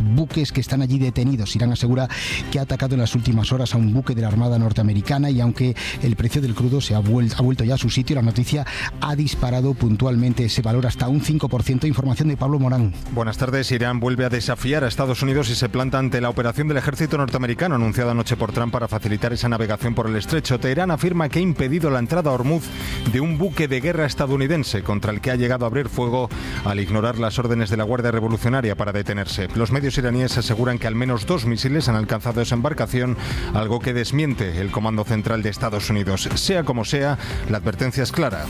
los buques que están allí detenidos. Irán asegura que ha atacado en las últimas horas a un buque de la Armada norteamericana y aunque el precio del crudo ha vuelto ya a su sitio, la noticia ha disparado puntualmente ese valor hasta un 5%. Información de Pablo Morán. Buenas tardes. Irán vuelve a desafiar a Estados Unidos y se planta ante la operación del ejército norteamericano anunciada anoche por Trump para facilitar esa navegación por el estrecho. Teherán afirma que ha impedido la entrada a Hormuz de un buque de guerra estadounidense contra el que ha llegado a abrir fuego al ignorar las órdenes de la Guardia Revolucionaria para detenerse. Los medios iraníes aseguran que al menos 2 misiles han alcanzado esa embarcación, algo que desmiente el Comando Central de Estados Unidos. Sea como sea, la advertencia es clara.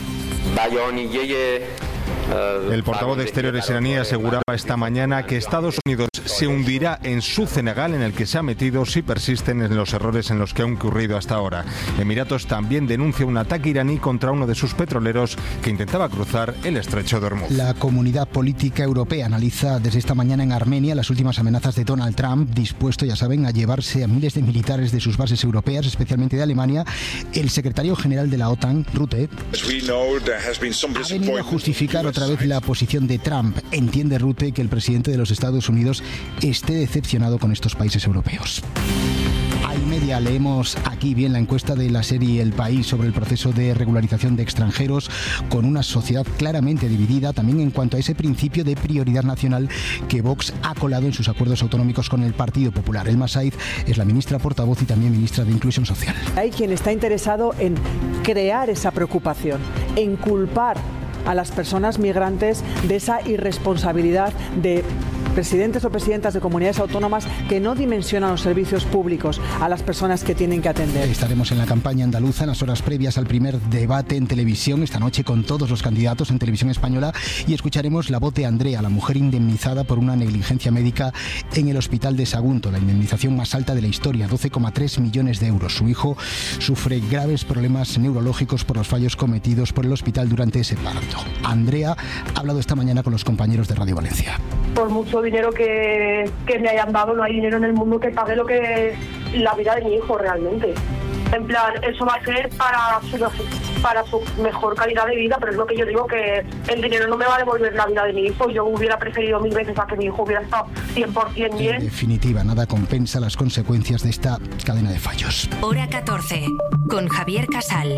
El portavoz de Exteriores iraní aseguraba esta mañana que Estados Unidos se hundirá en su cenagal en el que se ha metido si persisten en los errores en los que ha incurrido hasta ahora. Emiratos también denuncia un ataque iraní contra uno de sus petroleros que intentaba cruzar el estrecho de Hormuz. La Comunidad Política Europea analiza desde esta mañana en Armenia las últimas amenazas de Donald Trump, dispuesto, ya saben, a llevarse a miles de militares de sus bases europeas, especialmente de Alemania. El secretario general de la OTAN, Rutte, ha venido a justificar otra vez la posición de Trump. Entiende Rutte que el presidente de los Estados Unidos esté decepcionado con estos países europeos. A y media leemos aquí bien la encuesta de la serie El País sobre el proceso de regularización de extranjeros, con una sociedad claramente dividida también en cuanto a ese principio de prioridad nacional que Vox ha colado en sus acuerdos autonómicos con el Partido Popular. Elma Saiz es la ministra portavoz y también ministra de Inclusión Social. Hay quien está interesado en crear esa preocupación, en culpar a las personas migrantes de esa irresponsabilidad de presidentes o presidentas de comunidades autónomas que no dimensionan los servicios públicos a las personas que tienen que atender. Estaremos en la campaña andaluza en las horas previas al primer debate en televisión esta noche con todos los candidatos en televisión española y escucharemos la voz de Andrea, la mujer indemnizada por una negligencia médica en el hospital de Sagunto, la indemnización más alta de la historia, 12,3 millones de euros. Su hijo sufre graves problemas neurológicos por los fallos cometidos por el hospital durante ese parto. Andrea ha hablado esta mañana con los compañeros de Radio Valencia. Por mucho dinero que me hayan dado, no hay dinero en el mundo que pague lo que la vida de mi hijo realmente. En plan, eso va a ser para su mejor calidad de vida, pero es lo que yo digo, que el dinero no me va a devolver la vida de mi hijo. Yo hubiera preferido 1000 veces a que mi hijo hubiera estado 100% bien. En definitiva, nada compensa las consecuencias de esta cadena de fallos. Hora 14, con Javier Casal.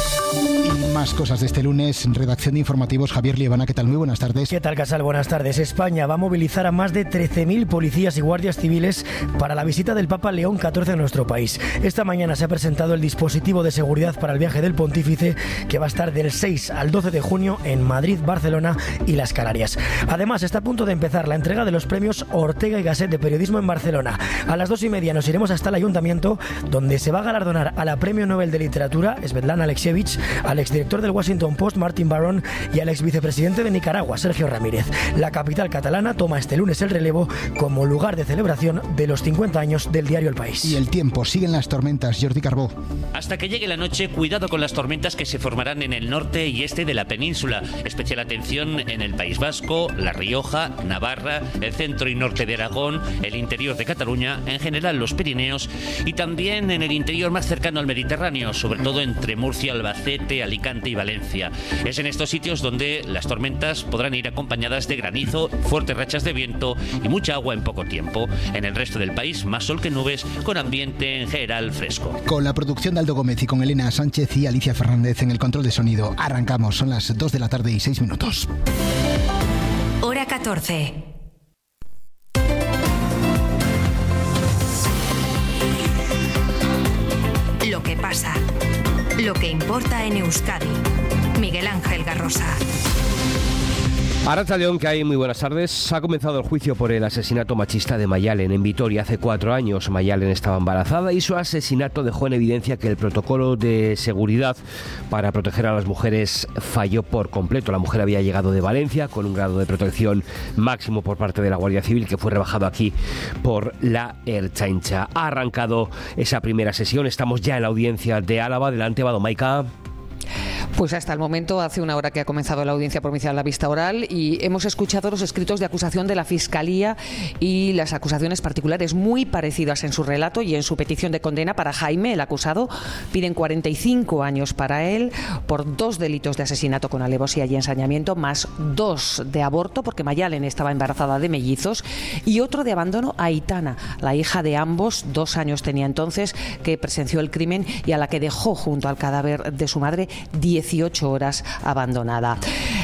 Y más cosas de este lunes, redacción de informativos, Javier Liebana, ¿qué tal? Muy buenas tardes. ¿Qué tal, Casal? Buenas tardes. España va a movilizar a más de 13.000 policías y guardias civiles para la visita del Papa León XIV a nuestro país. Esta mañana se ha presentado el dispositivo de seguridad para el viaje del pontífice, que va a estar del 6 al 12 de junio en Madrid, Barcelona y las Canarias. Además, está a punto de empezar la entrega de los premios Ortega y Gasset de periodismo en Barcelona. A las 2:30 nos iremos hasta el ayuntamiento, donde se va a galardonar a la Premio Nobel de Literatura, Svetlana Alexievich, al exdirector del Washington Post, Martin Barron, y al exvicepresidente de Nicaragua, Sergio Ramírez. La capital catalana toma este lunes el relevo como lugar de celebración de los 50 años del diario El País. Y el tiempo, siguen las tormentas, Jordi Carbó. Hasta que llegue la noche, cuidado con las tormentas que se formarán en el norte y este de la península. Especial atención en el País Vasco, La Rioja, Navarra, el centro y norte de Aragón, el interior de Cataluña, en general los Pirineos y también en el interior más cercano al Mediterráneo, sobre todo entre Murcia, Albacete, Alicante y Valencia. Es en estos sitios donde las tormentas podrán ir acompañadas de granizo, fuertes rachas de viento y mucha agua en poco tiempo. En el resto del país, más sol que nubes, con ambiente en general fresco. Con la producción de Aldo Gómez y con Elena Sánchez y Alicia Fernández en el control de sonido. Arrancamos, son las 2 de la tarde y 6 minutos. Hora 14. Lo que pasa, lo que importa en Euskadi. Miguel Ángel Garrosa. Arratsaldeon, que hay muy buenas tardes. Ha comenzado el juicio por el asesinato machista de Mayalen en Vitoria hace 4 años. Mayalen estaba embarazada y su asesinato dejó en evidencia que el protocolo de seguridad para proteger a las mujeres falló por completo. La mujer había llegado de Valencia con un grado de protección máximo por parte de la Guardia Civil, que fue rebajado aquí por la Ertzaintza. Ha arrancado esa primera sesión. Estamos ya en la audiencia de Álava. Adelante, Badomaica. Pues hasta el momento, hace una hora que ha comenzado la audiencia provincial la vista oral y hemos escuchado los escritos de acusación de la Fiscalía y las acusaciones particulares muy parecidas en su relato y en su petición de condena para Jaime, el acusado. Piden 45 años para él por 2 delitos de asesinato con alevosía y ensañamiento, más 2 de aborto porque Mayalen estaba embarazada de mellizos, y otro de abandono a Aitana, la hija de ambos, 2 años tenía entonces, que presenció el crimen y a la que dejó junto al cadáver de su madre 18 horas abandonada.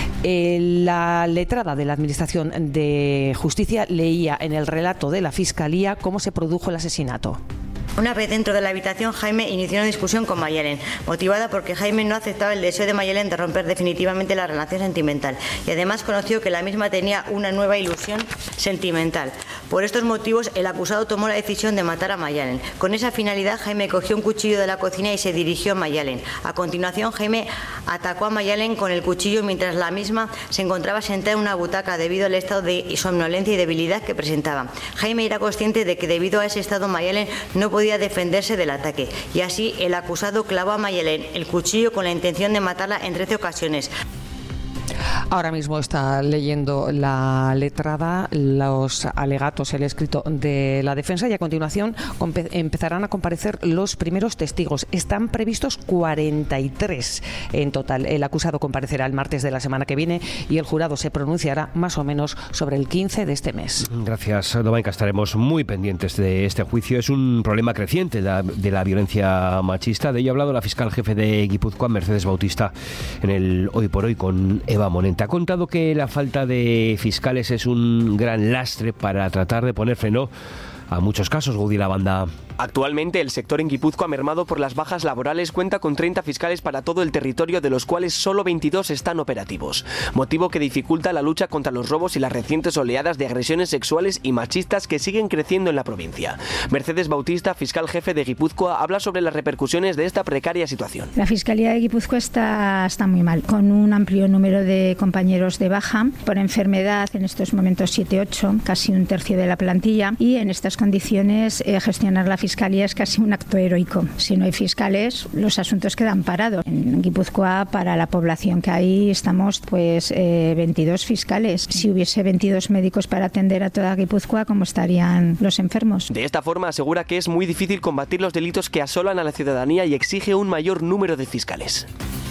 La letrada de la Administración de Justicia leía en el relato de la Fiscalía cómo se produjo el asesinato. Una vez dentro de la habitación, Jaime inició una discusión con Mayalen, motivada porque Jaime no aceptaba el deseo de Mayalen de romper definitivamente la relación sentimental y además conoció que la misma tenía una nueva ilusión sentimental. Por estos motivos, el acusado tomó la decisión de matar a Mayalen. Con esa finalidad, Jaime cogió un cuchillo de la cocina y se dirigió a Mayalen. A continuación, Jaime atacó a Mayalen con el cuchillo mientras la misma se encontraba sentada en una butaca debido al estado de somnolencia y debilidad que presentaba. Jaime era consciente de que debido a ese estado Mayalen no podía defenderse del ataque y así el acusado clavó a Mayalen el cuchillo con la intención de matarla en 13 ocasiones. Ahora mismo está leyendo la letrada los alegatos, el escrito de la defensa, y a continuación empezarán a comparecer los primeros testigos. Están previstos 43 en total. El acusado comparecerá el martes de la semana que viene y el jurado se pronunciará más o menos sobre el 15 de este mes. Gracias, Domaica. Estaremos muy pendientes de este juicio. Es un problema creciente de la violencia machista. De ello ha hablado la fiscal jefe de Guipúzcoa, Mercedes Bautista, en el Hoy por Hoy con Eva Monente. Ha contado que la falta de fiscales es un gran lastre para tratar de poner freno a muchos casos, Gudi Lavanda. Actualmente el sector en Guipúzcoa, mermado por las bajas laborales, cuenta con 30 fiscales para todo el territorio, de los cuales solo 22 están operativos, motivo que dificulta la lucha contra los robos y las recientes oleadas de agresiones sexuales y machistas que siguen creciendo en la provincia. Mercedes Bautista, fiscal jefe de Guipúzcoa, habla sobre las repercusiones de esta precaria situación. La Fiscalía de Guipúzcoa está muy mal, con un amplio número de compañeros de baja por enfermedad, en estos momentos 7-8, casi un tercio de la plantilla, y en estas condiciones gestionar la Fiscalía es casi un acto heroico. Si no hay fiscales, los asuntos quedan parados. En Guipúzcoa, para la población que hay, estamos 22 fiscales. Si hubiese 22 médicos para atender a toda Guipúzcoa, ¿cómo estarían los enfermos? De esta forma asegura que es muy difícil combatir los delitos que asolan a la ciudadanía y exige un mayor número de fiscales.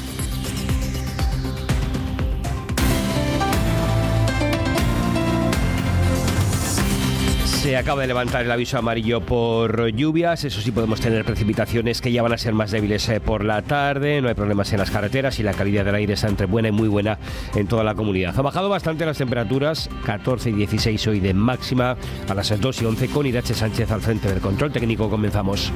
Se acaba de levantar el aviso amarillo por lluvias. Eso sí, podemos tener precipitaciones que ya van a ser más débiles por la tarde. No hay problemas en las carreteras y la calidad del aire está entre buena y muy buena en toda la comunidad. Ha bajado bastante las temperaturas, 14 y 16 hoy de máxima, a las 2 y 11 con Irache Sánchez al frente del control técnico. Comenzamos.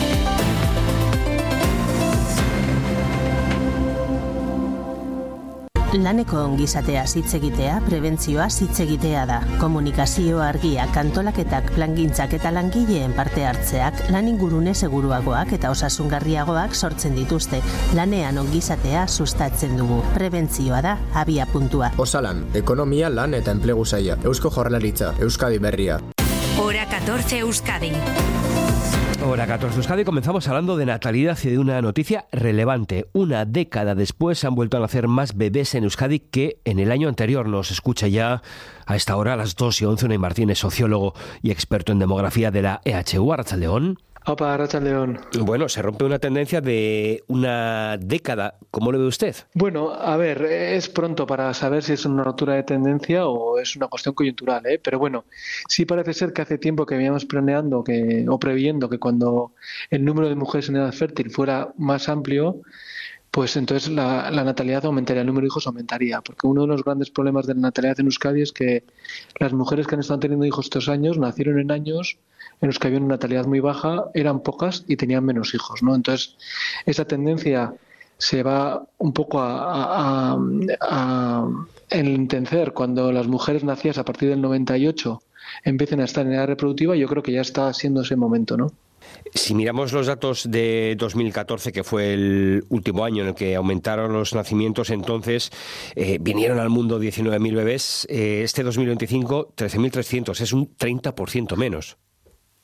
Laneko ongizateaz hitz egitea, prebentzioaz hitz egitea da. Komunikazio argia, kantolaketak, plangintzak eta langileen parte hartzeak, lan ingurune seguruagoak eta osasungarriagoak sortzen dituzte. Lanean ongizatea sustatzen dugu. Prebentzioa da abia puntua. Osalan, ekonomia, lan eta enplegu saila. Eusko Jaurlaritza, Euskadi Berria. Hora 14 Euskadi. Hora 14 Euskadi, comenzamos hablando de natalidad y de una noticia relevante. Una década después han vuelto a nacer más bebés en Euskadi que en el año anterior. Nos escucha ya a esta hora, a las 2 y 11, Unai Martínez, sociólogo y experto en demografía de la EHU. Arratsaldeon. Opa, Arratsaldeon. Bueno, se rompe una tendencia de una década. ¿Cómo lo ve usted? Bueno, a ver, es pronto para saber si es una rotura de tendencia o es una cuestión coyuntural, ¿eh? Pero bueno, sí parece ser que hace tiempo que veníamos planeando o previendo que cuando el número de mujeres en edad fértil fuera más amplio, pues entonces la natalidad aumentaría, el número de hijos aumentaría, porque uno de los grandes problemas de la natalidad en Euskadi es que las mujeres que han estado teniendo hijos estos años nacieron en años en los que había una natalidad muy baja, eran pocas y tenían menos hijos, ¿no? Entonces, esa tendencia se va un poco a enlentecer cuando las mujeres nacidas a partir del 98 empiecen a estar en edad reproductiva. Yo creo que ya está siendo ese momento, ¿no? Si miramos los datos de 2014, que fue el último año en el que aumentaron los nacimientos, entonces vinieron al mundo 19.000 bebés. Este 2025, 13.300, es un 30% menos.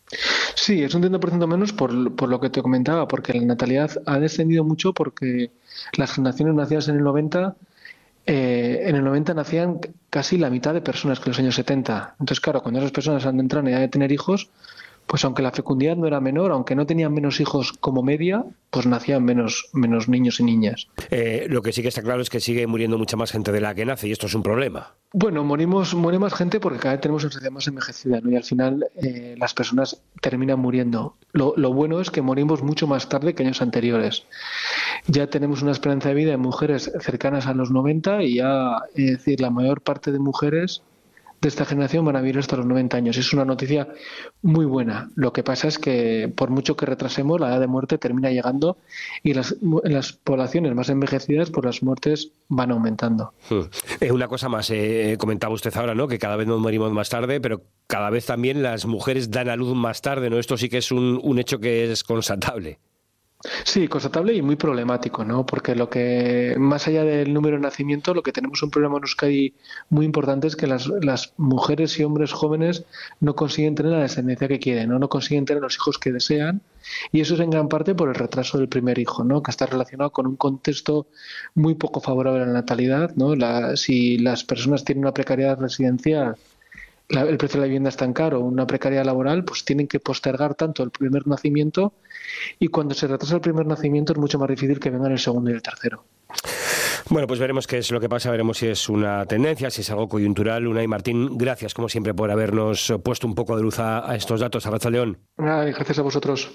Sí, es un 30% menos por lo que te comentaba, porque la natalidad ha descendido mucho porque las generaciones nacidas en el 90 nacían casi la mitad de personas que en los años 70. Entonces, claro, cuando esas personas han entrado en edad de tener hijos, pues aunque la fecundidad no era menor, aunque no tenían menos hijos como media, pues nacían menos niños y niñas. Lo que sí que está claro es que sigue muriendo mucha más gente de la que nace y esto es un problema. Bueno, muere más gente porque cada vez tenemos una sociedad más envejecida, ¿no? Y al final las personas terminan muriendo. Lo bueno es que morimos mucho más tarde que años anteriores. Ya tenemos una esperanza de vida en mujeres cercanas a los 90 y ya, es decir, la mayor parte de mujeres de esta generación van a vivir hasta los 90 años. Es una noticia muy buena. Lo que pasa es que por mucho que retrasemos, la edad de muerte termina llegando y en las poblaciones más envejecidas, pues las muertes van aumentando. Una cosa más, comentaba usted ahora, ¿no? Que cada vez nos morimos más tarde, pero cada vez también las mujeres dan a luz más tarde, ¿no? Esto sí que es un hecho que es constatable. Sí, constatable y muy problemático, ¿no? Porque lo que, más allá del número de nacimiento, lo que tenemos un problema en Euskadi muy importante es que las mujeres y hombres jóvenes no consiguen tener la descendencia que quieren, ¿no? No consiguen tener los hijos que desean, y eso es en gran parte por el retraso del primer hijo, ¿no? Que está relacionado con un contexto muy poco favorable a la natalidad, ¿no? Si las personas tienen una precariedad residencial, el precio de la vivienda es tan caro, una precariedad laboral, pues tienen que postergar tanto el primer nacimiento, y cuando se retrasa el primer nacimiento es mucho más difícil que vengan el segundo y el tercero. Bueno, pues veremos qué es lo que pasa, veremos si es una tendencia, si es algo coyuntural. Unai Martín, gracias como siempre por habernos puesto un poco de luz a estos datos. Arratsaldeon. Gracias a vosotros.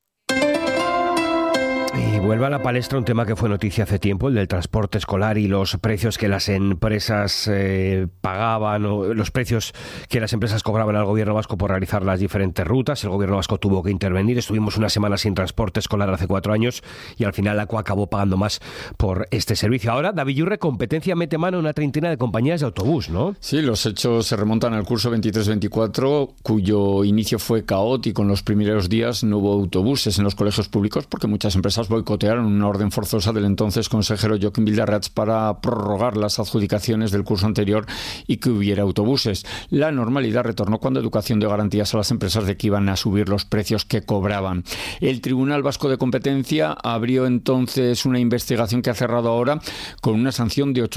Y vuelve a la palestra un tema que fue noticia hace tiempo, el del transporte escolar y los precios que las empresas pagaban, o los precios que las empresas cobraban al gobierno vasco por realizar las diferentes rutas. El gobierno vasco tuvo que intervenir. Estuvimos una semana sin transporte escolar hace 4 años y al final la ACUA acabó pagando más por este servicio. Ahora, David Yurre, competencia mete mano en una treintena de compañías de autobús, ¿no? Sí, los hechos se remontan al curso 23-24, cuyo inicio fue caótico. En los primeros días no hubo autobuses en los colegios públicos porque muchas empresas boicotearon una orden forzosa del entonces consejero Joaquín Bildarratz para prorrogar las adjudicaciones del curso anterior y que hubiera autobuses. La normalidad retornó cuando Educación dio garantías a las empresas de que iban a subir los precios que cobraban. El Tribunal Vasco de Competencia abrió entonces una investigación que ha cerrado ahora con una sanción de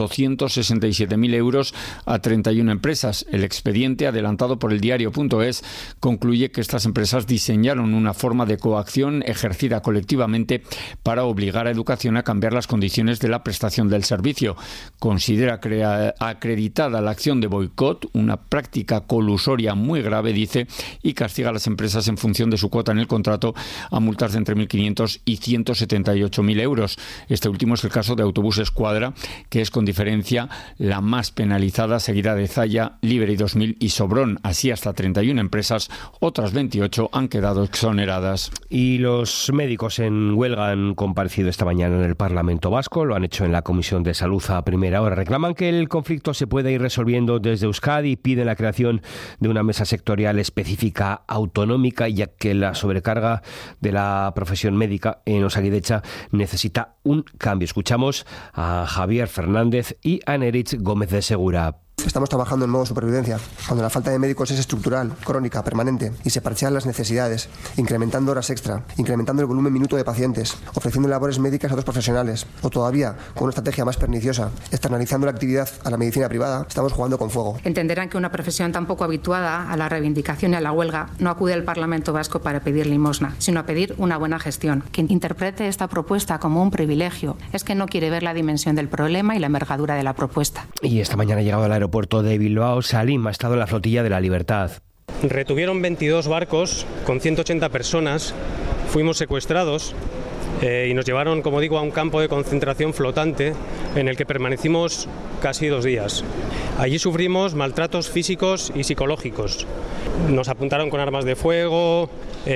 867.000 euros a 31 empresas. El expediente, adelantado por el diario.es, concluye que estas empresas diseñaron una forma de coacción ejercida colectivamente para obligar a Educación a cambiar las condiciones de la prestación del servicio. Considera acreditada la acción de boicot, una práctica colusoria muy grave, dice, y castiga a las empresas en función de su cuota en el contrato a multas de entre 1.500 y 178.000 euros. Este último es el caso de Autobuses Cuadra, que es con diferencia la más penalizada, seguida de Zaya, Liberty 2000 y Sobrón. Así, hasta 31 empresas, otras 28 han quedado exoneradas. Y los médicos en huelga han comparecido esta mañana en el Parlamento Vasco, lo han hecho en la Comisión de Salud a primera hora. Reclaman que el conflicto se pueda ir resolviendo desde Euskadi y piden la creación de una mesa sectorial específica autonómica, ya que la sobrecarga de la profesión médica en Osakidecha necesita un cambio. Escuchamos a Javier Fernández y a Neritz Gómez de Segura. Estamos trabajando en modo supervivencia, cuando la falta de médicos es estructural, crónica, permanente, y se parchean las necesidades, incrementando horas extra, incrementando el volumen minuto de pacientes, ofreciendo labores médicas a otros profesionales, o todavía, con una estrategia más perniciosa, externalizando la actividad a la medicina privada. Estamos jugando con fuego. Entenderán que una profesión tan poco habituada a la reivindicación y a la huelga no acude al Parlamento Vasco para pedir limosna, sino a pedir una buena gestión. Quien interprete esta propuesta como un privilegio es que no quiere ver la dimensión del problema y la envergadura de la propuesta. Y esta mañana ha llegado al aeropuerto de Bilbao. Salim ha estado en la flotilla de la Libertad. Retuvieron 22 barcos con 180 personas, fuimos secuestrados y nos llevaron, como digo, a un campo de concentración flotante en el que permanecimos casi 2 días. Allí sufrimos maltratos físicos y psicológicos. Nos apuntaron con armas de fuego,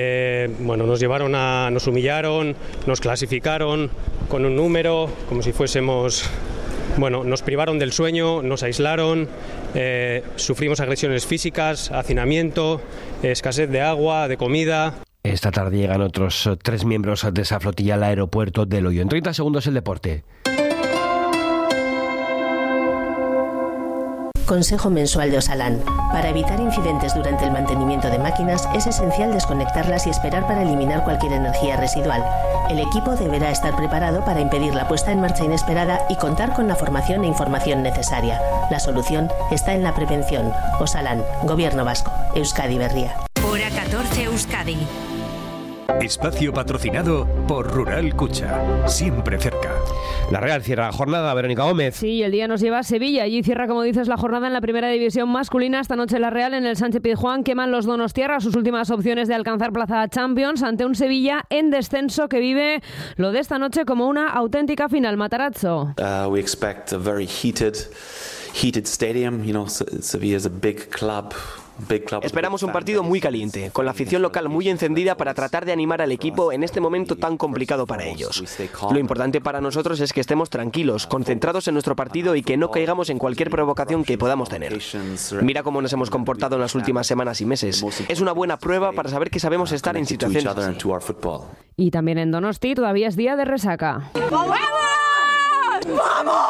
nos humillaron, nos clasificaron con un número, como si fuésemos... nos privaron del sueño, nos aislaron, sufrimos agresiones físicas, hacinamiento, escasez de agua, de comida. Esta tarde llegan otros 3 miembros de esa flotilla al aeropuerto de Loio. En 30 segundos el deporte. Consejo mensual de Osalan. Para evitar incidentes durante el mantenimiento de máquinas es esencial desconectarlas y esperar para eliminar cualquier energía residual. El equipo deberá estar preparado para impedir la puesta en marcha inesperada y contar con la formación e información necesaria. La solución está en la prevención. Osalan, Gobierno Vasco, Euskadi Berria. Hora 14 Euskadi. Espacio patrocinado por Rural Cucha, siempre cerca. La Real cierra la jornada, Verónica Gómez. Sí, el día nos lleva a Sevilla. Allí cierra, como dices, la jornada en la primera división masculina. Esta noche la Real en el Sánchez Pizjuán queman los donostiarras sus últimas opciones de alcanzar plaza Champions ante un Sevilla en descenso que vive lo de esta noche como una auténtica final. Matarazzo. We expect a very heated stadium. You know, Sevilla is a big club. Esperamos un partido muy caliente, con la afición local muy encendida para tratar de animar al equipo en este momento tan complicado para ellos. Lo importante para nosotros es que estemos tranquilos, concentrados en nuestro partido y que no caigamos en cualquier provocación que podamos tener. Mira cómo nos hemos comportado en las últimas semanas y meses. Es una buena prueba para saber que sabemos estar en situaciones así. Y también en Donosti todavía es día de resaca. ¡Vamos! ¡Vamos!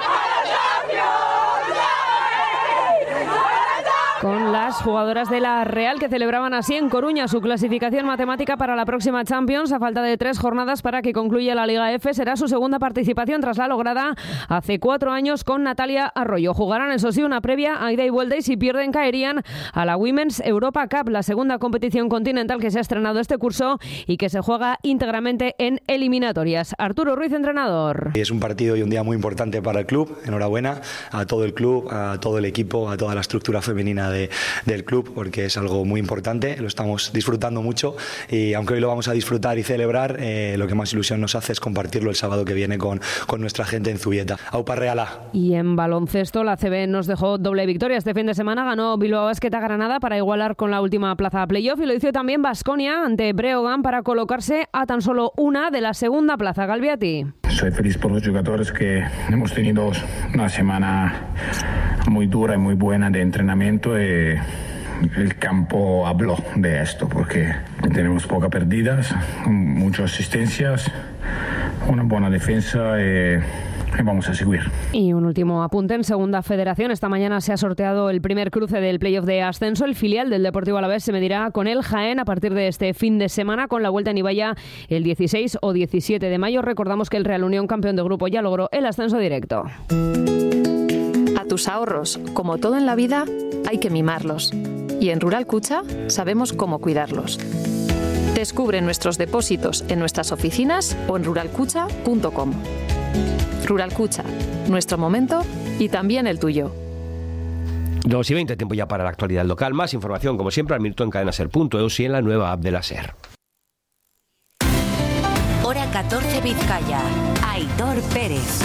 Con las jugadoras de la Real que celebraban así en Coruña su clasificación matemática para la próxima Champions. A falta de 3 jornadas para que concluya la Liga F, será su segunda participación tras la lograda hace 4 años con Natalia Arroyo. Jugarán, eso sí, una previa a ida y vuelta y si pierden caerían a la Women's Europa Cup, la segunda competición continental que se ha estrenado este curso y que se juega íntegramente en eliminatorias. Arturo Ruiz, entrenador. Es un partido y un día muy importante para el club. Enhorabuena a todo el club, a todo el equipo, a toda la estructura femenina del club, porque es algo muy importante, lo estamos disfrutando mucho y aunque hoy lo vamos a disfrutar y celebrar, lo que más ilusión nos hace es compartirlo el sábado que viene con nuestra gente en Zubieta. Aupa Reala. Y en baloncesto la CB nos dejó doble victoria este fin de semana, ganó Bilbao Basket a Granada para igualar con la última plaza a playoff y lo hizo también Baskonia ante Breogán para colocarse a tan solo una de la segunda plaza. Galbiati. Soy feliz por los jugadores que hemos tenido una semana muy dura y muy buena de entrenamiento. El campo habló de esto porque tenemos pocas perdidas, muchas asistencias, una buena defensa y vamos a seguir. Y un último apunte en Segunda Federación. Esta mañana se ha sorteado el primer cruce del playoff de ascenso. El filial del Deportivo Alavés se medirá con el Jaén a partir de este fin de semana con la vuelta en Ibaya el 16 o 17 de mayo. Recordamos que el Real Unión, campeón de grupo, ya logró el ascenso directo. A tus ahorros, como todo en la vida, hay que mimarlos. Y en Rural Cucha sabemos cómo cuidarlos. Descubre nuestros depósitos en nuestras oficinas o en ruralcucha.com. Rural Cucha, nuestro momento y también el tuyo. 2:20, tiempo ya para la actualidad local. Más información, como siempre, al minuto en cadenaser.eus y en la nueva app de la SER. Hora 14 Vizcaya. Aitor Pérez.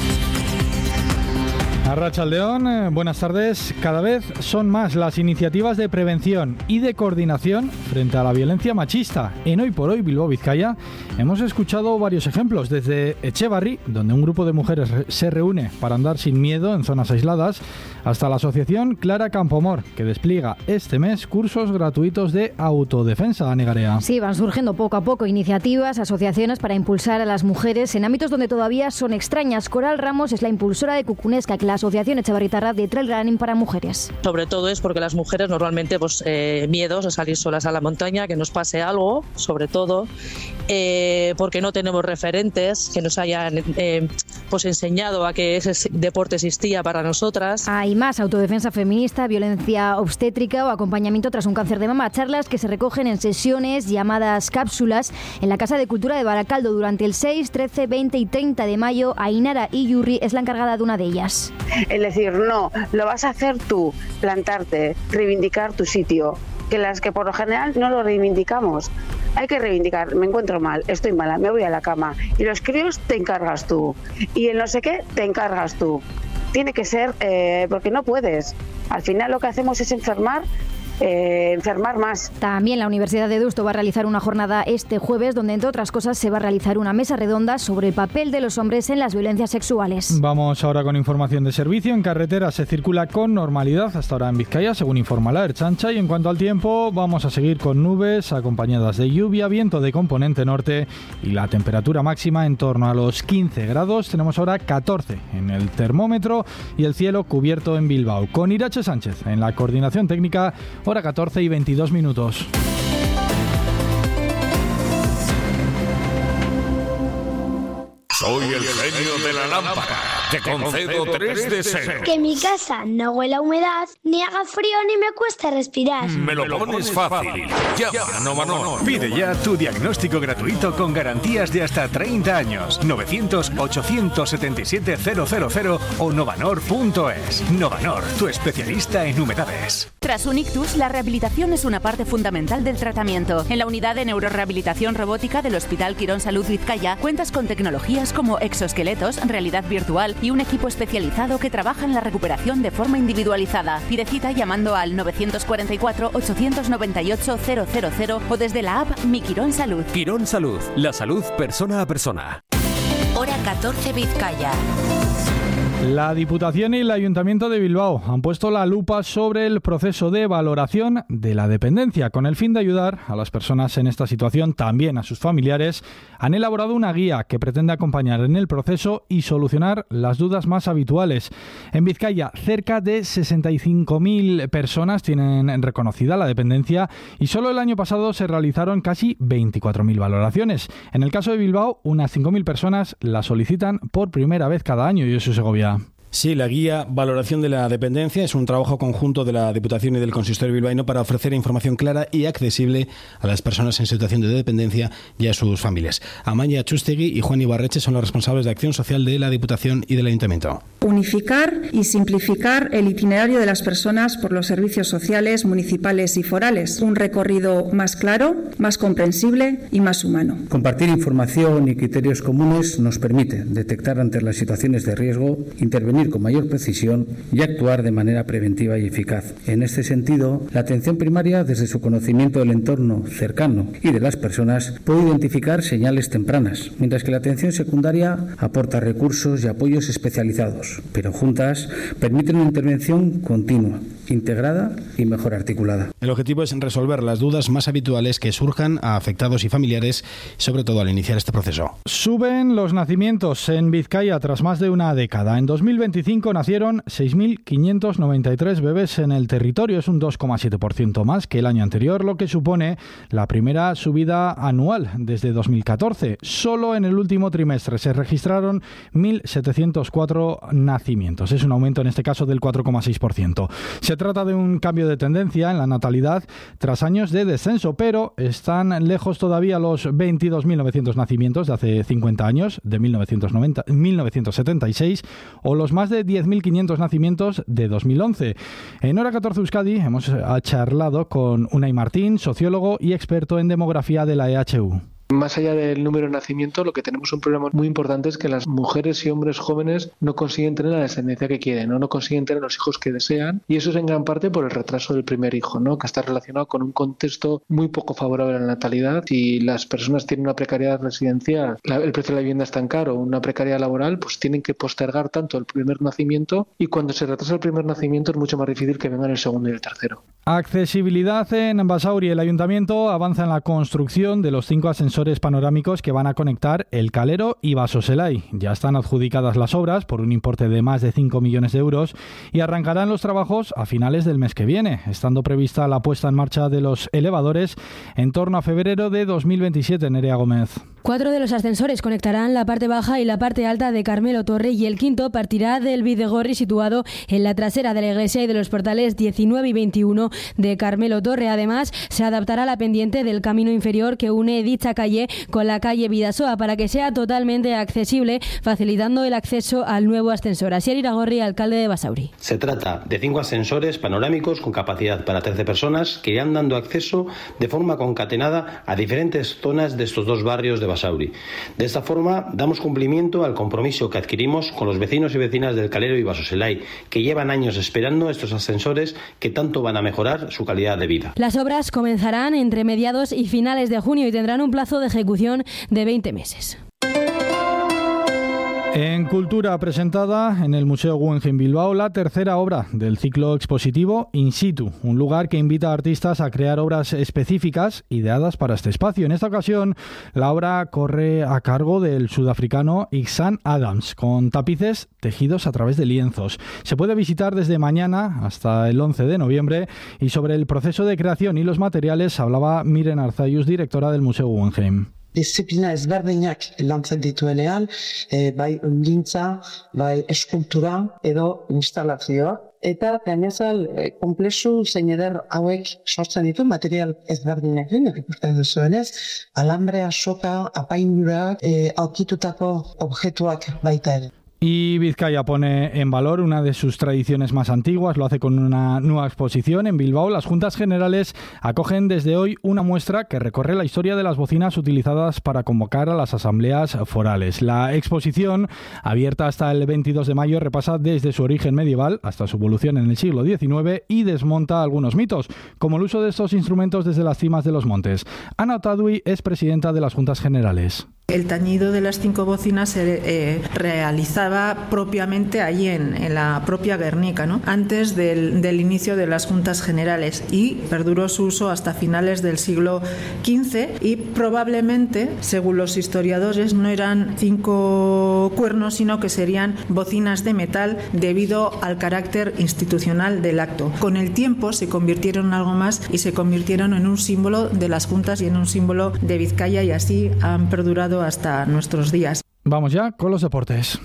Arratsaldeon, buenas tardes. Cada vez son más las iniciativas de prevención y de coordinación frente a la violencia machista. En Hoy por Hoy Bilbao Vizcaya hemos escuchado varios ejemplos, desde Echevarri, donde un grupo de mujeres se reúne para andar sin miedo en zonas aisladas, hasta la asociación Clara Campomor, que despliega este mes cursos gratuitos de autodefensa. Negarea. Sí, van surgiendo poco a poco iniciativas, asociaciones para impulsar a las mujeres en ámbitos donde todavía son extrañas. Coral Ramos es la impulsora de Cucunesca, que la Asociación Echevarritarra de Trail Running para mujeres. Sobre todo es porque las mujeres normalmente miedos a salir solas a la montaña, que nos pase algo, sobre todo porque no tenemos referentes que nos hayan enseñado a que ese deporte existía para nosotras. Hay más: autodefensa feminista, violencia obstétrica o acompañamiento tras un cáncer de mama. Charlas que se recogen en sesiones llamadas cápsulas en la Casa de Cultura de Baracaldo durante el 6, 13, 20 y 30 de mayo. Ainara Iyurri es la encargada de una de ellas. Es decir, no, lo vas a hacer tú, plantarte, reivindicar tu sitio, que las que por lo general no lo reivindicamos. Hay que reivindicar, me encuentro mal, estoy mala, me voy a la cama. Y los críos te encargas tú. Y el no sé qué te encargas tú. Tiene que ser, porque no puedes. Al final lo que hacemos es enfermar enfermar más. También la Universidad de Deusto va a realizar una jornada este jueves donde, entre otras cosas, se va a realizar una mesa redonda sobre el papel de los hombres en las violencias sexuales. Vamos ahora con información de servicio. En carretera se circula con normalidad hasta ahora en Vizcaya, según informa la Ertzaintza. Y en cuanto al tiempo, vamos a seguir con nubes acompañadas de lluvia, viento de componente norte y la temperatura máxima en torno a los 15 grados. Tenemos ahora 14 en el termómetro y el cielo cubierto en Bilbao. Con Irache Sánchez en la coordinación técnica, hora 14 y 22 minutos. Soy el genio de la lámpara. Te concedo 3 deseos. Que mi casa no huela a humedad, ni haga frío, ni me cueste respirar. Me lo pones fácil. Llama a Novanor. Pide ya tu diagnóstico gratuito con garantías de hasta 30 años. 900-877-000 o novanor.es. Novanor, tu especialista en humedades. Tras un ictus, la rehabilitación es una parte fundamental del tratamiento. En la unidad de neurorehabilitación robótica del Hospital Quirón Salud Vizcaya cuentas con tecnologías como exoesqueletos, realidad virtual y un equipo especializado que trabaja en la recuperación de forma individualizada. Pide cita llamando al 944-898-000 o desde la app Mi Quirón Salud. Quirón Salud, la salud persona a persona. Hora 14 Vizcaya. La Diputación y el Ayuntamiento de Bilbao han puesto la lupa sobre el proceso de valoración de la dependencia. Con el fin de ayudar a las personas en esta situación, también a sus familiares, han elaborado una guía que pretende acompañar en el proceso y solucionar las dudas más habituales. En Vizcaya, cerca de 65.000 personas tienen reconocida la dependencia y solo el año pasado se realizaron casi 24.000 valoraciones. En el caso de Bilbao, unas 5.000 personas la solicitan por primera vez cada año. Jesús Segovia. Sí, la guía Valoración de la Dependencia es un trabajo conjunto de la Diputación y del Consistorio bilbaíno para ofrecer información clara y accesible a las personas en situación de dependencia y a sus familias. Amaia Chustegui y Juan Ibarreche son los responsables de acción social de la Diputación y del Ayuntamiento. Unificar y simplificar el itinerario de las personas por los servicios sociales, municipales y forales. Un recorrido más claro, más comprensible y más humano. Compartir información y criterios comunes nos permite detectar ante las situaciones de riesgo, intervenir con mayor precisión y actuar de manera preventiva y eficaz. En este sentido, la atención primaria, desde su conocimiento del entorno cercano y de las personas, puede identificar señales tempranas, mientras que la atención secundaria aporta recursos y apoyos especializados, pero juntas permiten una intervención continua, integrada y mejor articulada. El objetivo es resolver las dudas más habituales que surjan a afectados y familiares, sobre todo al iniciar este proceso. Suben los nacimientos en Vizcaya tras más de una década. En 2025 nacieron 6.593 bebés en el territorio, es un 2,7% más que el año anterior, lo que supone la primera subida anual desde 2014. Solo en el último trimestre se registraron 1.704 nacimientos, es un aumento en este caso del 4,6%. Se trata de un cambio de tendencia en la natalidad tras años de descenso, pero están lejos todavía los 22.900 nacimientos de hace 50 años, de 1976, o los más de 10.500 nacimientos de 2011. En Hora 14 Euskadi hemos charlado con Unai Martín, sociólogo y experto en demografía de la EHU. Más allá del número de nacimiento, lo que tenemos un problema muy importante es que las mujeres y hombres jóvenes no consiguen tener la descendencia que quieren, no consiguen tener los hijos que desean, y eso es en gran parte por el retraso del primer hijo, ¿no? Que está relacionado con un contexto muy poco favorable a la natalidad. Si las personas tienen una precariedad residencial, el precio de la vivienda es tan caro, una precariedad laboral, pues tienen que postergar tanto el primer nacimiento, y cuando se retrasa el primer nacimiento es mucho más difícil que vengan el segundo y el tercero. Accesibilidad en Basauri. El Ayuntamiento avanza en la construcción de los 5 ascensores panorámicos que van a conectar El Calero y Basoselay. Ya están adjudicadas las obras por un importe de más de 5 millones de euros y arrancarán los trabajos a finales del mes que viene, estando prevista la puesta en marcha de los elevadores en torno a febrero de 2027. Nerea Gómez. 4 de los ascensores conectarán la parte baja y la parte alta de Carmelo Torre y el quinto partirá del Bidegorri situado en la trasera de la iglesia y de los portales 19 y 21 de Carmelo Torre. Además, se adaptará la pendiente del camino inferior que une dicha calle calle con la calle Bidasoa para que sea totalmente accesible, facilitando el acceso al nuevo ascensor. Asier Iragorri, alcalde de Basauri. Se trata de 5 ascensores panorámicos con capacidad para 13 personas que irán dando acceso de forma concatenada a diferentes zonas de estos 2 barrios de Basauri. De esta forma damos cumplimiento al compromiso que adquirimos con los vecinos y vecinas del Calero y Basoselai, que llevan años esperando estos ascensores que tanto van a mejorar su calidad de vida. Las obras comenzarán entre mediados y finales de junio y tendrán un plazo de ejecución de 20 meses. En Cultura, presentada en el Museo Guggenheim Bilbao la tercera obra del ciclo expositivo In Situ, un lugar que invita a artistas a crear obras específicas ideadas para este espacio. En esta ocasión, la obra corre a cargo del sudafricano Iksan Adams, con tapices tejidos a través de lienzos. Se puede visitar desde mañana hasta el 11 de noviembre y sobre el proceso de creación y los materiales hablaba Miren Arzayus, directora del Museo Guggenheim. Disiplina ezberdinak lantzen dituenean, bai gintza, bai eskultura edo instalazioa. Eta gainazal komplexu zein eder hauek sortzen ditu material ezberdinekin, ikusten duzuenez, alambrea, soka, apaindurak, aurkitutako objektuak baita ere. Y Vizcaya pone en valor una de sus tradiciones más antiguas, lo hace con una nueva exposición en Bilbao. Las Juntas Generales acogen desde hoy una muestra que recorre la historia de las bocinas utilizadas para convocar a las asambleas forales. La exposición, abierta hasta el 22 de mayo, repasa desde su origen medieval hasta su evolución en el siglo XIX y desmonta algunos mitos, como el uso de estos instrumentos desde las cimas de los montes. Ana Otadui es presidenta de las Juntas Generales. El tañido de las 5 bocinas se realizaba propiamente allí en la propia Guernica, ¿no? Antes del inicio de las Juntas Generales, y perduró su uso hasta finales del siglo XV, y probablemente, según los historiadores, no eran 5 cuernos, sino que serían bocinas de metal debido al carácter institucional del acto. Con el tiempo se convirtieron en algo más y se convirtieron en un símbolo de las Juntas y en un símbolo de Vizcaya, y así han perdurado hasta nuestros días. Vamos ya con los deportes.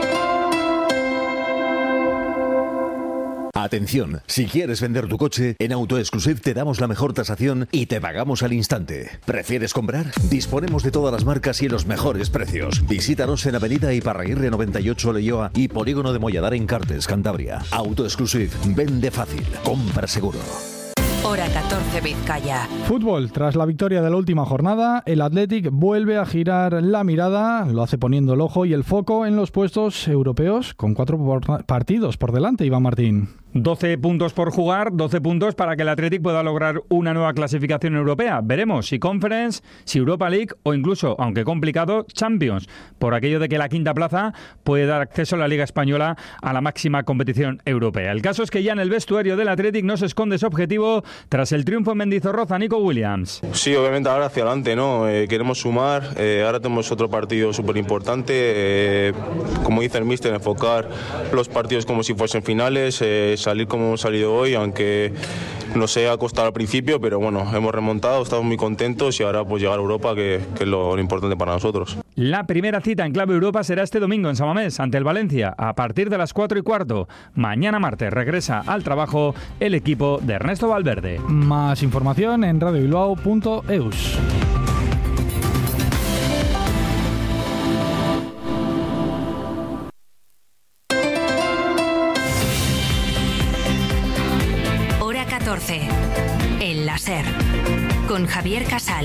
Atención, si quieres vender tu coche, en AutoExclusive te damos la mejor tasación y te pagamos al instante. ¿Prefieres comprar? Disponemos de todas las marcas y los mejores precios. Visítanos en Avenida Iparraguirre 98 Leioa y Polígono de Molladar en Cartes, Cantabria. AutoExclusive, vende fácil, compra seguro. Hora 14 Vizcaya. Fútbol. Tras la victoria de la última jornada, el Athletic vuelve a girar la mirada, lo hace poniendo el ojo y el foco en los puestos europeos, con 4 partidos por delante, Iván Martín. 12 puntos por jugar, 12 puntos para que el Athletic pueda lograr una nueva clasificación europea. Veremos si Conference, si Europa League o incluso, aunque complicado, Champions, por aquello de que la quinta plaza puede dar acceso a la Liga Española a la máxima competición europea. El caso es que ya en el vestuario del Athletic no se esconde ese objetivo tras el triunfo en Mendizorroza. Nico Williams. Sí, obviamente ahora hacia adelante, ¿no? Queremos sumar, ahora tenemos otro partido súper importante, como dice el míster, enfocar los partidos como si fuesen finales, salir como hemos salido hoy, aunque nos haya costado al principio, pero bueno, hemos remontado, estamos muy contentos y ahora pues llegar a Europa, que es lo importante para nosotros. La primera cita en Clave Europa será este domingo en San Mamés, ante el Valencia, a partir de las 4:15. Mañana martes regresa al trabajo el equipo de Ernesto Valverde. Más información en radiobilbao.eus. Hora 14. El láser. Con Javier Casal.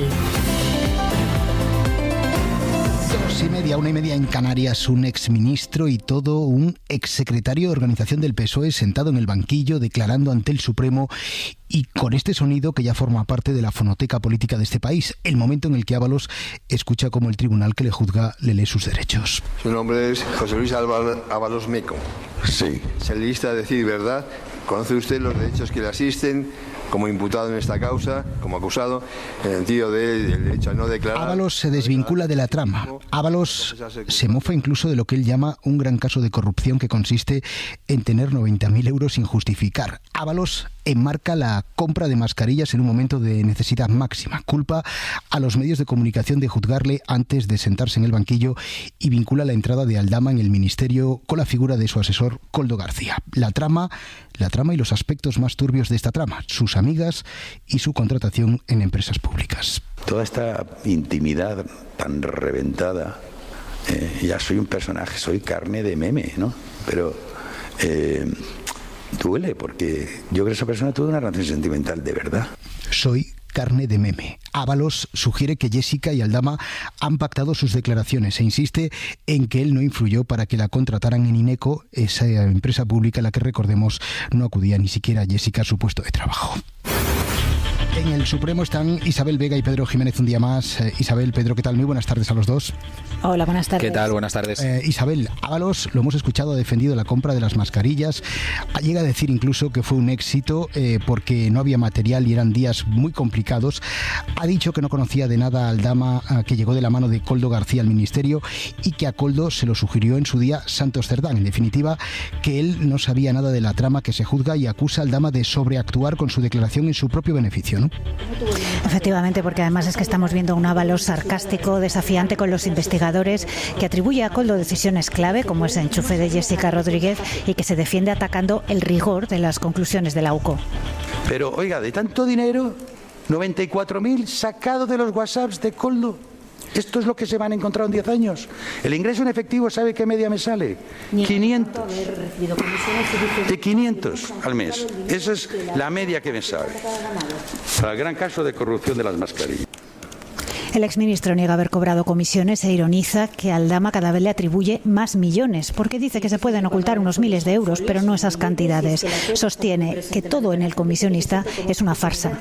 2:30, 1:30 en Canarias, un exministro y todo un exsecretario de organización del PSOE sentado en el banquillo declarando ante el Supremo, y con este sonido que ya forma parte de la fonoteca política de este país, el momento en el que Ábalos escucha cómo el tribunal que le juzga le lee sus derechos. Su nombre es José Luis Ábalos Meco. Sí. Se le lista a decir verdad. ¿Conoce usted los derechos que le asisten como imputado en esta causa, como acusado, en el sentido del derecho a no declarar? Ábalos se desvincula de la trama. Ábalos se mofa incluso de lo que él llama un gran caso de corrupción que consiste en tener 90.000 euros sin justificar. Ábalos enmarca la compra de mascarillas en un momento de necesidad máxima. Culpa a los medios de comunicación de juzgarle antes de sentarse en el banquillo y vincula la entrada de Aldama en el ministerio con la figura de su asesor Koldo García. La trama y los aspectos más turbios de esta trama, sus amigas y su contratación en empresas públicas. Toda esta intimidad tan reventada, ya soy un personaje, soy carne de meme, ¿no? Pero duele, porque yo creo que esa persona tuvo una relación sentimental de verdad. Soy carne de meme. Ábalos sugiere que Jessica y Aldama han pactado sus declaraciones e insiste en que él no influyó para que la contrataran en Ineco, esa empresa pública a la que, recordemos, no acudía ni siquiera Jessica a su puesto de trabajo. En el Supremo están Isabel Vega y Pedro Jiménez un día más. Isabel, Pedro, ¿qué tal? Muy buenas tardes a los dos. Hola, buenas tardes. ¿Qué tal? Buenas tardes. Isabel, Ábalos, lo hemos escuchado, ha defendido la compra de las mascarillas. Llega a decir incluso que fue un éxito porque no había material y eran días muy complicados. Ha dicho que no conocía de nada a Aldama, que llegó de la mano de Koldo García al ministerio, y que a Koldo se lo sugirió en su día Santos Cerdán. En definitiva, que él no sabía nada de la trama que se juzga, y acusa a Aldama de sobreactuar con su declaración en su propio beneficio, ¿no? Efectivamente, porque además es que estamos viendo un Ábalos sarcástico, desafiante con los investigadores, que atribuye a Koldo decisiones clave, como ese enchufe de Jessica Rodríguez, y que se defiende atacando el rigor de las conclusiones de la UCO. Pero, oiga, de tanto dinero, 94.000 sacado de los WhatsApps de Koldo. Esto es lo que se van a encontrar en 10 años. El ingreso en efectivo, ¿sabe qué media me sale? 500. De 500 al mes. Esa es la media que me sale. Para el gran caso de corrupción de las mascarillas. El exministro niega haber cobrado comisiones e ironiza que Aldama cada vez le atribuye más millones, porque dice que se pueden ocultar unos miles de euros, pero no esas cantidades. Sostiene que todo en el comisionista es una farsa.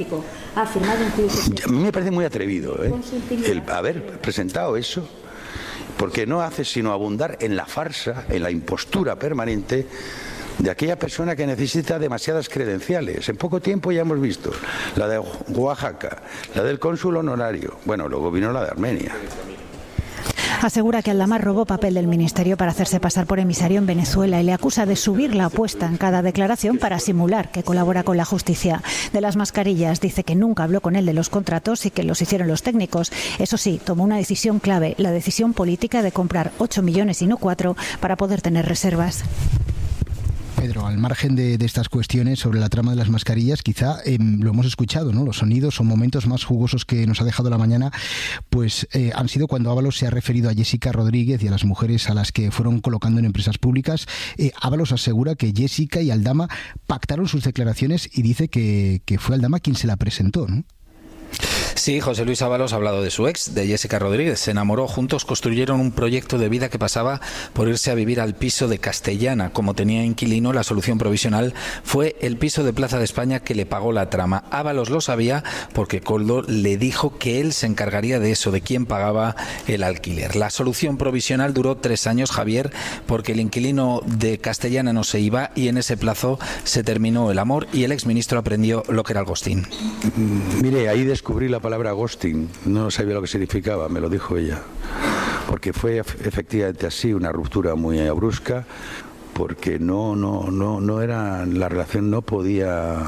A mí me parece muy atrevido el haber presentado eso, porque no hace sino abundar en la farsa, en la impostura permanente de aquella persona que necesita demasiadas credenciales. En poco tiempo ya hemos visto la de Oaxaca, la del cónsul honorario, bueno, luego vino la de Armenia. Asegura que Aldama robó papel del ministerio para hacerse pasar por emisario en Venezuela y le acusa de subir la apuesta en cada declaración para simular que colabora con la justicia. De las mascarillas dice que nunca habló con él de los contratos y que los hicieron los técnicos. Eso sí, tomó una decisión clave, la decisión política de comprar 8 millones y no 4 para poder tener reservas. Pedro, al margen de estas cuestiones sobre la trama de las mascarillas, quizá lo hemos escuchado, ¿no? Los sonidos o momentos más jugosos que nos ha dejado la mañana, pues han sido cuando Ábalos se ha referido a Jessica Rodríguez y a las mujeres a las que fueron colocando en empresas públicas. Ábalos asegura que Jessica y Aldama pactaron sus declaraciones y dice que fue Aldama quien se la presentó, ¿no? Sí, José Luis Ábalos ha hablado de su ex, de Jessica Rodríguez. Se enamoró, juntos construyeron un proyecto de vida que pasaba por irse a vivir al piso de Castellana. Como tenía inquilino, la solución provisional fue el piso de Plaza de España que le pagó la trama. Ábalos lo sabía porque Koldo le dijo que él se encargaría de eso, de quién pagaba el alquiler. La solución provisional duró 3 años, Javier, porque el inquilino de Castellana no se iba y en ese plazo se terminó el amor y el exministro aprendió lo que era el ghosting. Mire, ahí descubrí la palabra ghosting, no sabía lo que significaba, me lo dijo ella, porque fue efectivamente así, una ruptura muy brusca, porque no era, la relación no podía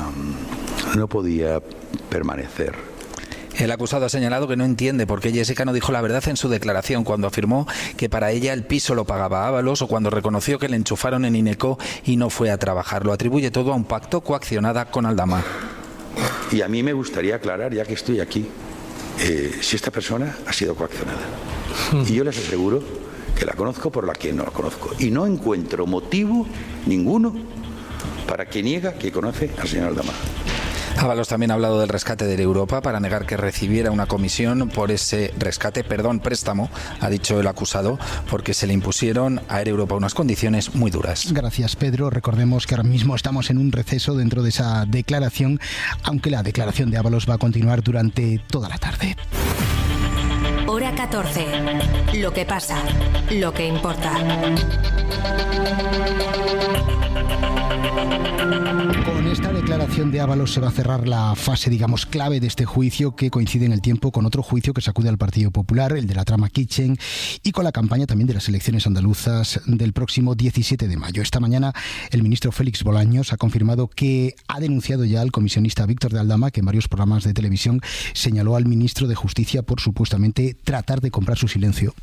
permanecer. El acusado ha señalado que no entiende por qué Jessica no dijo la verdad en su declaración cuando afirmó que para ella el piso lo pagaba Ábalos o cuando reconoció que le enchufaron en Ineco y no fue a trabajar. Lo atribuye todo a un pacto coaccionada con Aldama. Y a mí me gustaría aclarar, ya que estoy aquí, si esta persona ha sido coaccionada. Y yo les aseguro que la conozco por la que no la conozco. Y no encuentro motivo ninguno para que niega que conoce al señor Aldama. Ábalos también ha hablado del rescate de Europa para negar que recibiera una comisión por ese préstamo, ha dicho el acusado, porque se le impusieron a Air Europa unas condiciones muy duras. Gracias, Pedro. Recordemos que ahora mismo estamos en un receso dentro de esa declaración, aunque la declaración de Ábalos va a continuar durante toda la tarde. Hora 14. Lo que pasa, lo que importa. Con esta declaración de Ábalos se va a cerrar la fase, digamos, clave de este juicio, que coincide en el tiempo con otro juicio que sacude al Partido Popular, el de la trama Kitchen, y con la campaña también de las elecciones andaluzas del próximo 17 de mayo. Esta mañana el ministro Félix Bolaños ha confirmado que ha denunciado ya al comisionista Víctor de Aldama, que en varios programas de televisión señaló al ministro de Justicia por supuestamente tratar de comprar su silencio.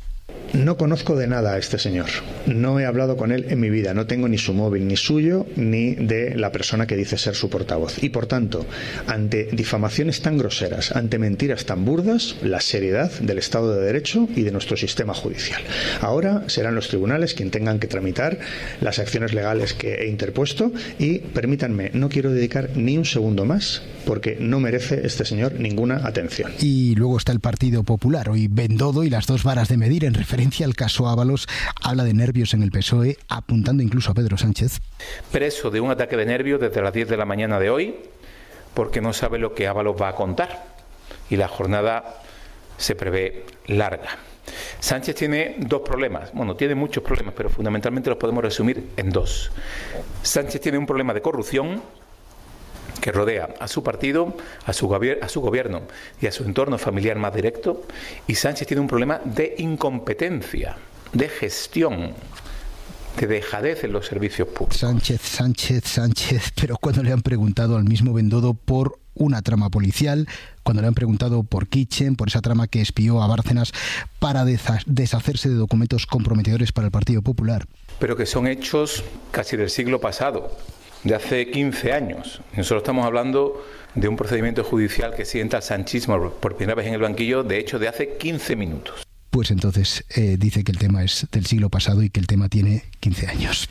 No conozco de nada a este señor. No he hablado con él en mi vida. No tengo ni su móvil, ni suyo, ni de la persona que dice ser su portavoz. Y por tanto, ante difamaciones tan groseras, ante mentiras tan burdas, la seriedad del Estado de Derecho y de nuestro sistema judicial. Ahora serán los tribunales quienes tengan que tramitar las acciones legales que he interpuesto y permítanme, no quiero dedicar ni un segundo más porque no merece este señor ninguna atención. Y luego está el Partido Popular. Hoy Bendodo y las dos varas de medir en referencia al caso Ábalos habla de nervios en el PSOE, apuntando incluso a Pedro Sánchez. Preso de un ataque de nervios desde las 10 de la mañana de hoy porque no sabe lo que Ábalos va a contar y la jornada se prevé larga. Sánchez tiene dos problemas, bueno, tiene muchos problemas, pero fundamentalmente los podemos resumir en dos. Sánchez tiene un problema de corrupción que rodea a su partido, a su gobierno y a su entorno familiar más directo, y Sánchez tiene un problema de incompetencia, de gestión, de dejadez en los servicios públicos. Sánchez, pero cuando le han preguntado al mismo Bendodo por una trama policial, cuando le han preguntado por Kitchen, por esa trama que espió a Bárcenas para deshacerse de documentos comprometedores para el Partido Popular. Pero que son hechos casi del siglo pasado, de hace 15 años. Nosotros estamos hablando de un procedimiento judicial que sienta al sanchismo por primera vez en el banquillo, de hecho, de hace 15 minutos. Pues entonces dice que el tema es del siglo pasado y que el tema tiene 15 años.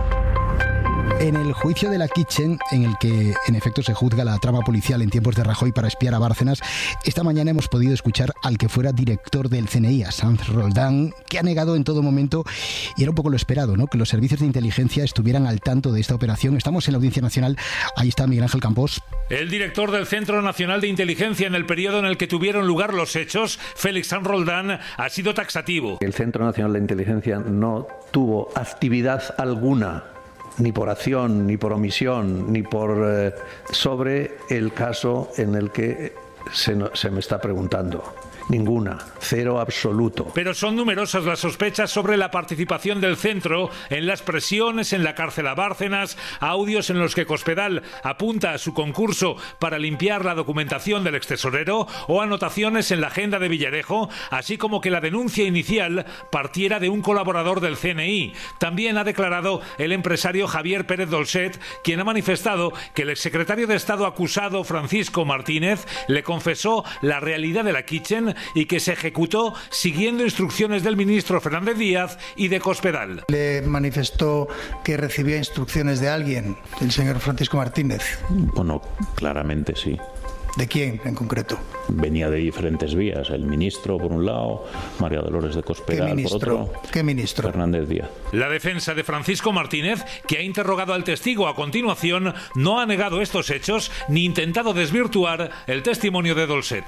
En el juicio de la Kitchen, en el que en efecto se juzga la trama policial en tiempos de Rajoy para espiar a Bárcenas, esta mañana hemos podido escuchar al que fuera director del CNI, a Sanz Roldán, que ha negado en todo momento, y era un poco lo esperado, ¿no?, que los servicios de inteligencia estuvieran al tanto de esta operación. Estamos en la Audiencia Nacional, ahí está Miguel Ángel Campos. El director del Centro Nacional de Inteligencia en el periodo en el que tuvieron lugar los hechos, Félix Sanz Roldán, ha sido taxativo. El Centro Nacional de Inteligencia no tuvo actividad alguna, ni por acción, ni por omisión, ni por sobre el caso en el que se me está preguntando. Ninguna, cero absoluto. Pero son numerosas las sospechas sobre la participación del centro en las presiones en la cárcel a Bárcenas, audios en los que Cospedal apunta a su concurso para limpiar la documentación del extesorero o anotaciones en la agenda de Villarejo, así como que la denuncia inicial partiera de un colaborador del CNI. También ha declarado el empresario Javier Pérez Dolcet, quien ha manifestado que el exsecretario de Estado acusado, Francisco Martínez, le confesó la realidad de la Kitchen y que se ejecutó siguiendo instrucciones del ministro Fernández Díaz y de Cospedal. Le manifestó que recibía instrucciones de alguien, el señor Francisco Martínez. Bueno, claramente sí. ¿De quién en concreto? Venía de diferentes vías, el ministro por un lado, María Dolores de Cospedal por otro. ¿Qué ministro? Fernández Díaz. La defensa de Francisco Martínez, que ha interrogado al testigo a continuación, no ha negado estos hechos ni intentado desvirtuar el testimonio de Dolcet.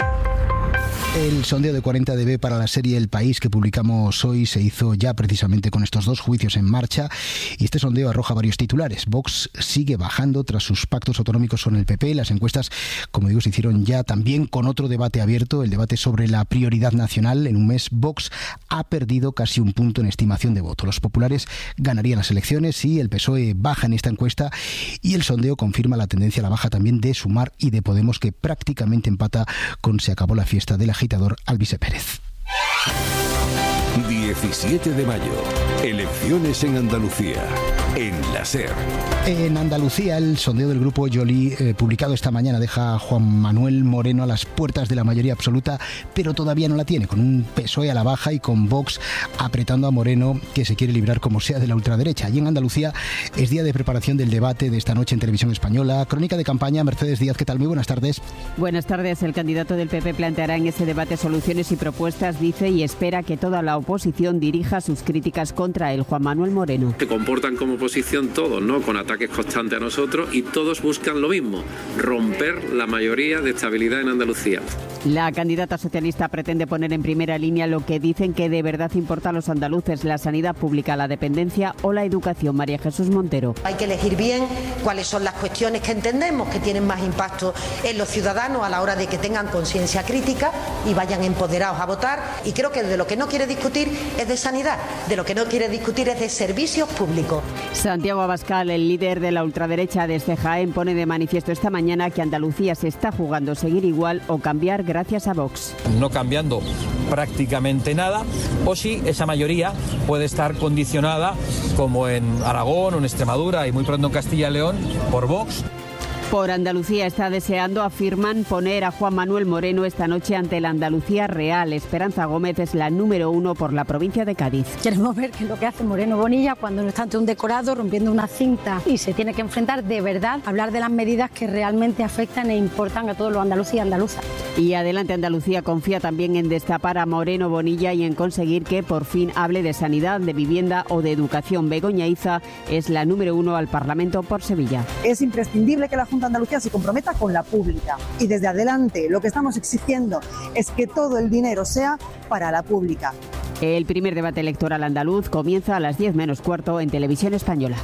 El sondeo de 40 dB para la serie El País que publicamos hoy se hizo ya precisamente con estos dos juicios en marcha, y este sondeo arroja varios titulares. Vox sigue bajando tras sus pactos autonómicos con el PP. Las encuestas, como digo, se hicieron ya también con otro debate abierto, el debate sobre la prioridad nacional. En un mes Vox ha perdido casi un punto en estimación de voto. Los populares ganarían las elecciones y el PSOE baja en esta encuesta, y el sondeo confirma la tendencia a la baja también de Sumar y de Podemos, que prácticamente empata con Se acabó la fiesta del agitador Alvise Pérez. 17 de mayo, elecciones en Andalucía, en la SER. En Andalucía, el sondeo del grupo Joly, publicado esta mañana, deja a Juan Manuel Moreno a las puertas de la mayoría absoluta, pero todavía no la tiene, con un PSOE a la baja y con Vox apretando a Moreno, que se quiere librar como sea de la ultraderecha. Y en Andalucía es día de preparación del debate de esta noche en Televisión Española. Crónica de campaña, Mercedes Díaz, ¿qué tal? Muy buenas tardes. Buenas tardes. El candidato del PP planteará en ese debate soluciones y propuestas, dice, y espera que toda la oposición dirija sus críticas contra él. Juan Manuel Moreno. Se comportan como oposición todos, ¿no?, con ataques constantes a nosotros, y todos buscan lo mismo: romper la mayoría de estabilidad en Andalucía. La candidata socialista pretende poner en primera línea lo que dicen que de verdad importa a los andaluces: la sanidad pública, la dependencia o la educación. María Jesús Montero. Hay que elegir bien cuáles son las cuestiones que entendemos que tienen más impacto en los ciudadanos a la hora de que tengan conciencia crítica y vayan empoderados a votar. Y creo que de lo que no quiere discutir es de sanidad, de lo que no quiere discutir es de servicios públicos. Santiago Abascal, el líder de la ultraderecha desde Jaén, pone de manifiesto esta mañana que Andalucía se está jugando seguir igual o cambiar gracias a Vox. No cambiando prácticamente nada, o si esa mayoría puede estar condicionada, como en Aragón o en Extremadura y muy pronto en Castilla y León, por Vox. Por Andalucía está deseando, afirman, poner a Juan Manuel Moreno esta noche ante la Andalucía real. Esperanza Gómez es la número 1 por la provincia de Cádiz. Queremos ver qué es lo que hace Moreno Bonilla cuando no está ante un decorado rompiendo una cinta y se tiene que enfrentar de verdad a hablar de las medidas que realmente afectan e importan a todos los andaluces y andaluzas. Y Adelante Andalucía confía también en destapar a Moreno Bonilla y en conseguir que por fin hable de sanidad, de vivienda o de educación. Begoña Iza es la número 1 al Parlamento por Sevilla. Es imprescindible que la Junta de Andalucía se comprometa con la pública y desde Adelante lo que estamos exigiendo es que todo el dinero sea para la pública. El primer debate electoral andaluz comienza a las 10 menos cuarto en Televisión Española.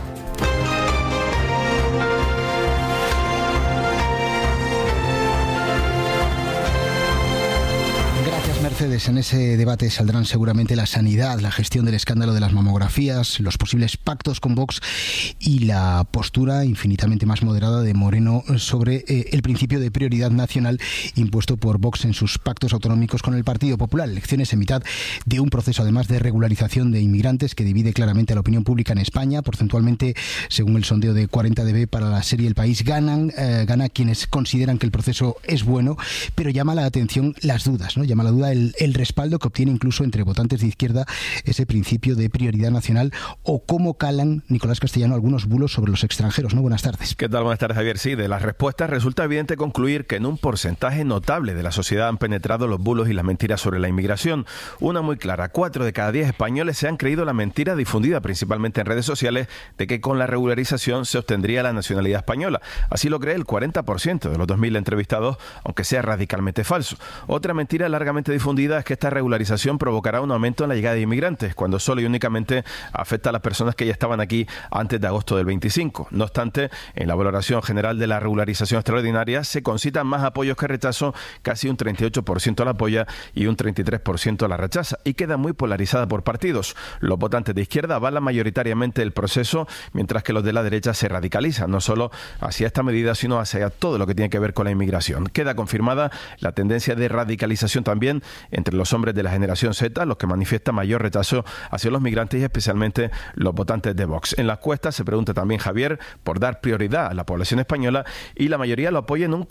Mercedes, en ese debate saldrán seguramente la sanidad, la gestión del escándalo de las mamografías, los posibles pactos con Vox y la postura infinitamente más moderada de Moreno sobre el principio de prioridad nacional impuesto por Vox en sus pactos autonómicos con el Partido Popular. Elecciones en mitad de un proceso además de regularización de inmigrantes que divide claramente a la opinión pública en España. Porcentualmente, según el sondeo de 40DB para la serie El País, gana quienes consideran que el proceso es bueno, pero llama la atención las dudas, ¿no? Llama la duda el respaldo que obtiene incluso entre votantes de izquierda ese principio de prioridad nacional, o cómo calan, Nicolás Castellano, algunos bulos sobre los extranjeros, ¿no? Buenas tardes. ¿Qué tal? Buenas tardes, Javier. Sí, de las respuestas resulta evidente concluir que en un porcentaje notable de la sociedad han penetrado los bulos y las mentiras sobre la inmigración. Una muy clara: 4 de cada 10 españoles se han creído la mentira difundida principalmente en redes sociales de que con la regularización se obtendría la nacionalidad española. Así lo cree el 40% de los 2.000 entrevistados, aunque sea radicalmente falso. Otra mentira largamente difundida es que esta regularización provocará un aumento en la llegada de inmigrantes, cuando solo y únicamente afecta a las personas que ya estaban aquí antes de agosto del 25. No obstante, en la valoración general de la regularización extraordinaria se concitan más apoyos que rechazo, casi un 38% la apoya y un 33% la rechaza, y queda muy polarizada por partidos. Los votantes de izquierda avalan mayoritariamente el proceso, mientras que los de la derecha se radicalizan, no solo hacia esta medida, sino hacia todo lo que tiene que ver con la inmigración. Queda confirmada la tendencia de radicalización también entre los hombres de la generación Z, los que manifiestan mayor rechazo hacia los migrantes y especialmente los votantes de Vox. En la encuesta se pregunta también, Javier, por dar prioridad a la población española, y la mayoría lo apoya en un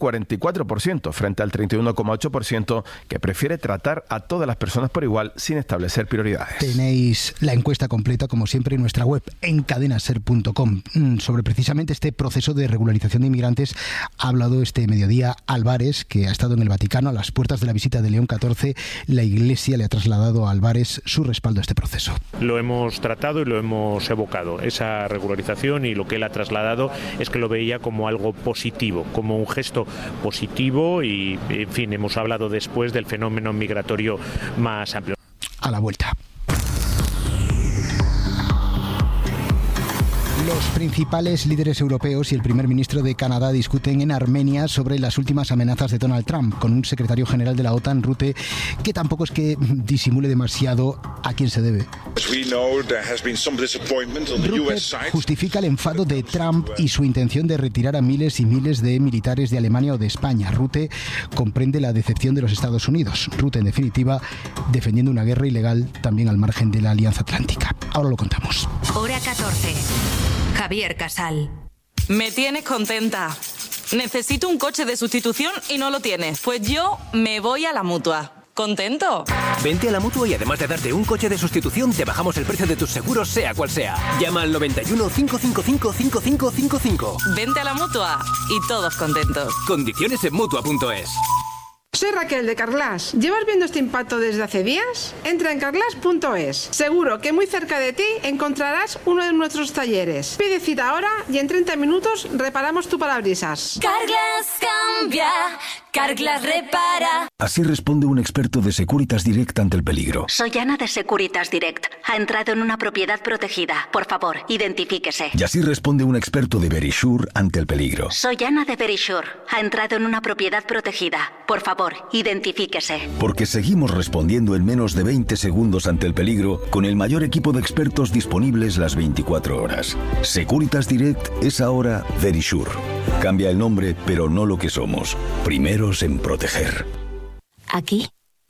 44% frente al 31,8% que prefiere tratar a todas las personas por igual sin establecer prioridades. Tenéis la encuesta completa, como siempre, en nuestra web en cadenaser.com. Sobre precisamente este proceso de regularización de inmigrantes ha hablado este mediodía Álvarez, que ha estado en el Vaticano a las puertas de la visita de León XIV. La Iglesia le ha trasladado a Álvarez su respaldo a este proceso. Lo hemos tratado y lo hemos evocado, esa regularización, y lo que él ha trasladado es que lo veía como algo positivo, como un gesto positivo, y en fin, hemos hablado después del fenómeno migratorio más amplio. A la vuelta. Los principales líderes europeos y el primer ministro de Canadá discuten en Armenia sobre las últimas amenazas de Donald Trump, con un secretario general de la OTAN, Rutte, que tampoco es que disimule demasiado a quién se debe. Rutte justifica el enfado de Trump y su intención de retirar a miles y miles de militares de Alemania o de España. Rutte comprende la decepción de los Estados Unidos. Rutte, en definitiva, defendiendo una guerra ilegal también al margen de la Alianza Atlántica. Ahora lo contamos. Hora 14. Javier Casal. Me tienes contenta. Necesito un coche de sustitución y no lo tienes. Pues yo me voy a la Mutua. ¿Contento? Vente a la Mutua y además de darte un coche de sustitución, te bajamos el precio de tus seguros, sea cual sea. Llama al 91 555 5555. Vente a la Mutua y todos contentos. Condiciones en Mutua.es. Soy Raquel de Carglass. ¿Llevas viendo este impacto desde hace días? Entra en carglass.es. Seguro que muy cerca de ti encontrarás uno de nuestros talleres. Pide cita ahora y en 30 minutos reparamos tu parabrisas. Carglass cambia, Carglass repara. Así responde un experto de Securitas Direct ante el peligro. Soy Ana de Securitas Direct. Ha entrado en una propiedad protegida. Por favor, identifíquese. Y así responde un experto de Verisure ante el peligro. Soy Ana de Verisure. Ha entrado en una propiedad protegida. Por favor, identifíquese. Porque seguimos respondiendo en menos de 20 segundos ante el peligro con el mayor equipo de expertos disponibles las 24 horas. Securitas Direct es ahora Verisure. Cambia el nombre, pero no lo que somos. Primeros en proteger. Aquí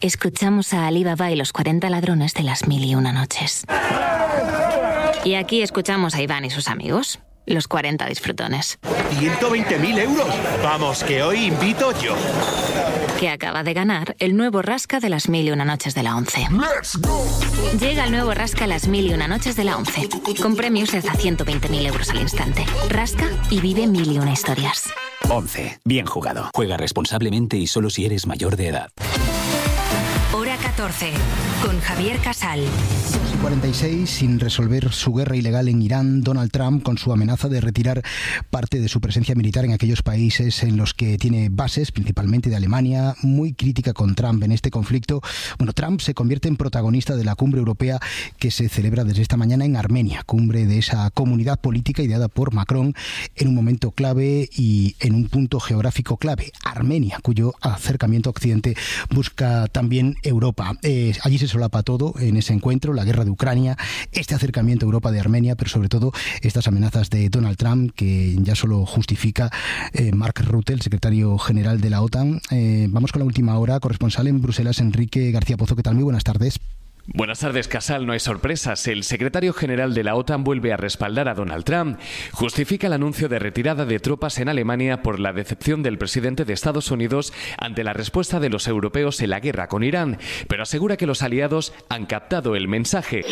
escuchamos a Ali Baba y los 40 ladrones de las 1001 noches. Y aquí escuchamos a Iván y sus amigos, los 40 disfrutones. ¡120.000 euros! Vamos, que hoy invito yo. Que acaba de ganar el nuevo Rasca de las 1001 noches de la 11. Llega el nuevo Rasca las 1001 noches de la 11, con premios de hasta 120.000 euros al instante. Rasca y vive 1001 historias. 11. Bien jugado. Juega responsablemente y solo si eres mayor de edad. Hora 14, con Javier Casal. 46, sin resolver su guerra ilegal en Irán, Donald Trump, con su amenaza de retirar parte de su presencia militar en aquellos países en los que tiene bases, principalmente de Alemania, muy crítica con Trump en este conflicto. Bueno, Trump se convierte en protagonista de la cumbre europea que se celebra desde esta mañana en Armenia, cumbre de esa comunidad política ideada por Macron en un momento clave y en un punto geográfico clave, Armenia, cuyo acercamiento a Occidente busca también Europa. Allí se solapa todo en ese encuentro, la guerra de Ucrania, este acercamiento a Europa de Armenia, pero sobre todo estas amenazas de Donald Trump que ya solo justifica Mark Rutte, el secretario general de la OTAN. Vamos con la última hora, corresponsal en Bruselas, Enrique García Pozo. ¿Qué tal? Muy buenas tardes. Buenas tardes, Casal. No hay sorpresas. El secretario general de la OTAN vuelve a respaldar a Donald Trump. Justifica el anuncio de retirada de tropas en Alemania por la decepción del presidente de Estados Unidos ante la respuesta de los europeos en la guerra con Irán, pero asegura que los aliados han captado el mensaje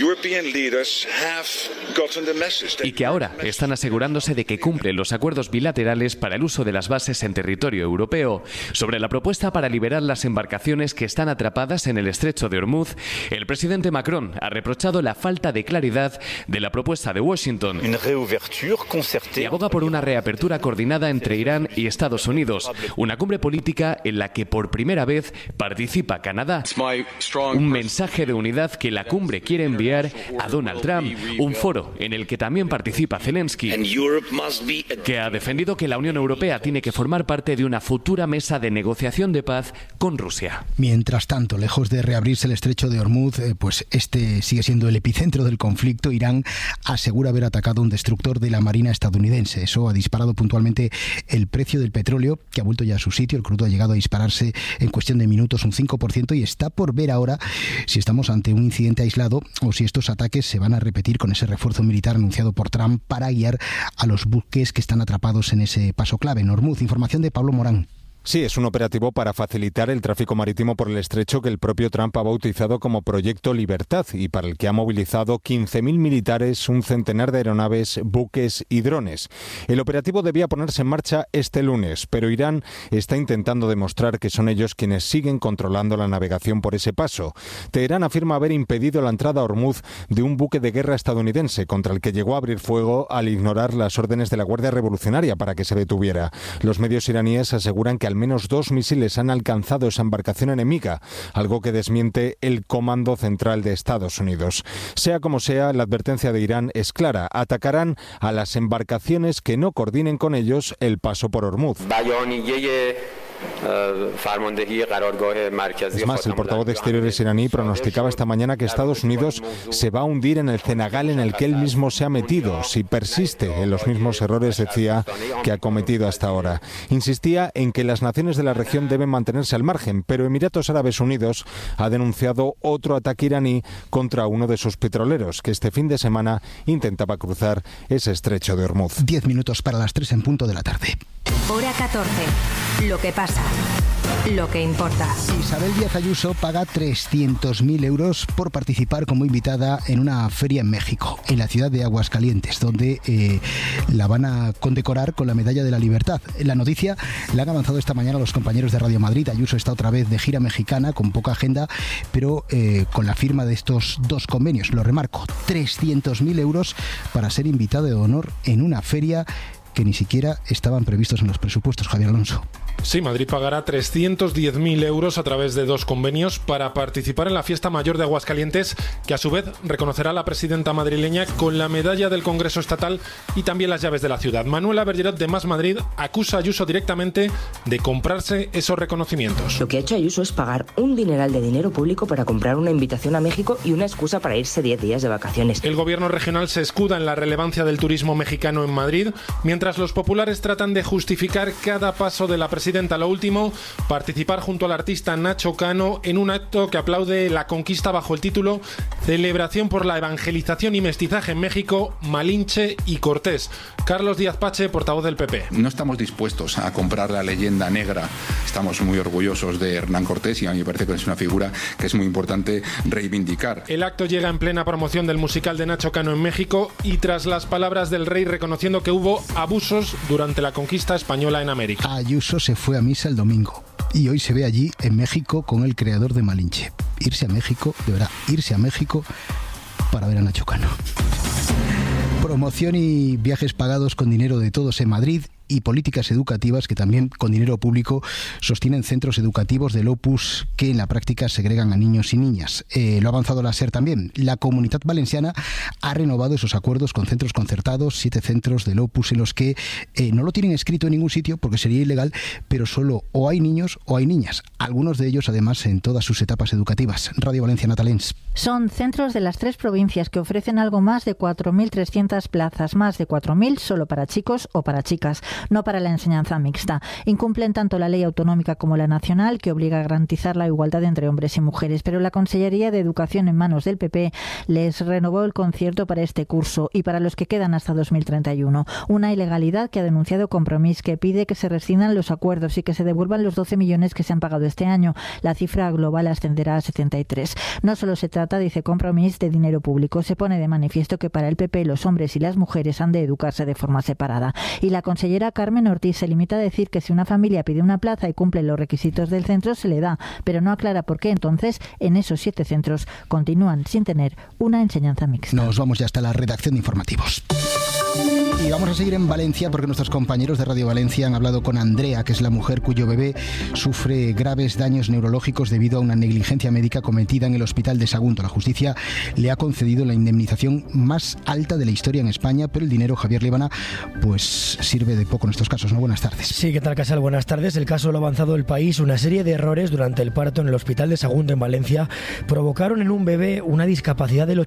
y que ahora están asegurándose de que cumplen los acuerdos bilaterales para el uso de las bases en territorio europeo. Sobre la propuesta para liberar las embarcaciones que están atrapadas en el estrecho de Hormuz, el presidente Macron ha reprochado la falta de claridad de la propuesta de Washington y aboga por una reapertura coordinada entre Irán y Estados Unidos, una cumbre política en la que por primera vez participa Canadá. Un mensaje de unidad que la cumbre quiere enviar a Donald Trump, un foro en el que también participa Zelensky, que ha defendido que la Unión Europea tiene que formar parte de una futura mesa de negociación de paz con Rusia. Mientras tanto, lejos de reabrirse el estrecho de Hormuz, pues este sigue siendo el epicentro del conflicto. Irán asegura haber atacado un destructor de la Marina estadounidense. Eso ha disparado puntualmente el precio del petróleo, que ha vuelto ya a su sitio. El crudo ha llegado a dispararse en cuestión de minutos un 5% y está por ver ahora si estamos ante un incidente aislado o si estos ataques se van a repetir con ese refuerzo militar anunciado por Trump para guiar a los buques que están atrapados en ese paso clave en Hormuz. Información de Pablo Morán. Sí, es un operativo para facilitar el tráfico marítimo por el estrecho que el propio Trump ha bautizado como Proyecto Libertad y para el que ha movilizado 15.000 militares, un centenar de aeronaves, buques y drones. El operativo debía ponerse en marcha este lunes, pero Irán está intentando demostrar que son ellos quienes siguen controlando la navegación por ese paso. Teherán afirma haber impedido la entrada a Hormuz de un buque de guerra estadounidense contra el que llegó a abrir fuego al ignorar las órdenes de la Guardia Revolucionaria para que se detuviera. Los medios iraníes aseguran que al menos 2 misiles han alcanzado esa embarcación enemiga, algo que desmiente el Comando Central de Estados Unidos. Sea como sea, la advertencia de Irán es clara: atacarán a las embarcaciones que no coordinen con ellos el paso por Hormuz. Es más, el portavoz de Exteriores iraní pronosticaba esta mañana que Estados Unidos se va a hundir en el cenagal en el que él mismo se ha metido si persiste en los mismos errores, decía, que ha cometido hasta ahora. Insistía en que las naciones de la región deben mantenerse al margen, pero Emiratos Árabes Unidos ha denunciado otro ataque iraní contra uno de sus petroleros, que este fin de semana intentaba cruzar ese estrecho de Hormuz. 10 minutos para las 3 en punto de la tarde. Hora 14. Lo que pasa. Lo que importa. Isabel Díaz Ayuso paga 300.000 euros por participar como invitada en una feria en México, en la ciudad de Aguascalientes, donde la van a condecorar con la Medalla de la Libertad. La noticia la han avanzado esta mañana los compañeros de Radio Madrid. Ayuso está otra vez de gira mexicana, con poca agenda, pero con la firma de estos 2 convenios. Lo remarco, 300.000 euros para ser invitada de honor en una feria que ni siquiera estaban previstos en los presupuestos. Javier Alonso. Sí, Madrid pagará 310.000 euros a través de 2 convenios para participar en la fiesta mayor de Aguascalientes, que a su vez reconocerá a la presidenta madrileña con la medalla del Congreso Estatal y también las llaves de la ciudad. Manuela Bergerot de Más Madrid acusa a Ayuso directamente de comprarse esos reconocimientos. Lo que ha hecho Ayuso es pagar un dineral de dinero público para comprar una invitación a México y una excusa para irse 10 días de vacaciones. El gobierno regional se escuda en la relevancia del turismo mexicano en Madrid, mientras los populares tratan de justificar cada paso de la presidencia presidenta. Lo último, participar junto al artista Nacho Cano en un acto que aplaude la conquista bajo el título Celebración por la Evangelización y Mestizaje en México, Malinche y Cortés. Carlos Díaz Pache, portavoz del PP. No estamos dispuestos a comprar la leyenda negra. Estamos muy orgullosos de Hernán Cortés y a mí me parece que es una figura que es muy importante reivindicar. El acto llega en plena promoción del musical de Nacho Cano en México y tras las palabras del rey reconociendo que hubo abusos durante la conquista española en América. Ayuso se fue a misa el domingo y hoy se ve allí en México con el creador de Malinche. Irse a México, de verdad, irse a México para ver a Nacho Cano. Promoción y viajes pagados con dinero de todos en Madrid y políticas educativas que también con dinero público sostienen centros educativos del Opus que en la práctica segregan a niños y niñas. Lo ha avanzado la SER también. La Comunitat Valenciana ha renovado esos acuerdos con centros concertados, 7 centros del Opus en los que no lo tienen escrito en ningún sitio porque sería ilegal, pero solo o hay niños o hay niñas. Algunos de ellos además en todas sus etapas educativas. Radio Valencia, Natalens. Son centros de las 3 provincias que ofrecen algo más de 4.300 plazas, más de 4.000 solo para chicos o para chicas, no para la enseñanza mixta. Incumplen tanto la ley autonómica como la nacional, que obliga a garantizar la igualdad entre hombres y mujeres, pero la Consellería de Educación en manos del PP les renovó el concierto para este curso y para los que quedan hasta 2031. Una ilegalidad que ha denunciado Compromís, que pide que se rescindan los acuerdos y que se devuelvan los 12 millones que se han pagado este año. La cifra global ascenderá a 73. No solo se trata, dice Compromís, de dinero público. Se pone de manifiesto que para el PP los hombres y las mujeres han de educarse de forma separada. Y la consellera Carmen Ortiz se limita a decir que si una familia pide una plaza y cumple los requisitos del centro, se le da, pero no aclara por qué entonces en esos 7 centros continúan sin tener una enseñanza mixta. Nos vamos ya hasta la redacción de informativos. Y vamos a seguir en Valencia porque nuestros compañeros de Radio Valencia han hablado con Andrea, que es la mujer cuyo bebé sufre graves daños neurológicos debido a una negligencia médica cometida en el hospital de Sagunto. La justicia le ha concedido la indemnización más alta de la historia en España, pero el dinero, Javier Líbana, pues sirve de poco en estos casos, ¿no? Buenas tardes. Sí, ¿qué tal, Casal? Buenas tardes. El caso lo ha avanzado el país. Una serie de errores durante el parto en el hospital de Sagunto en Valencia provocaron en un bebé una discapacidad del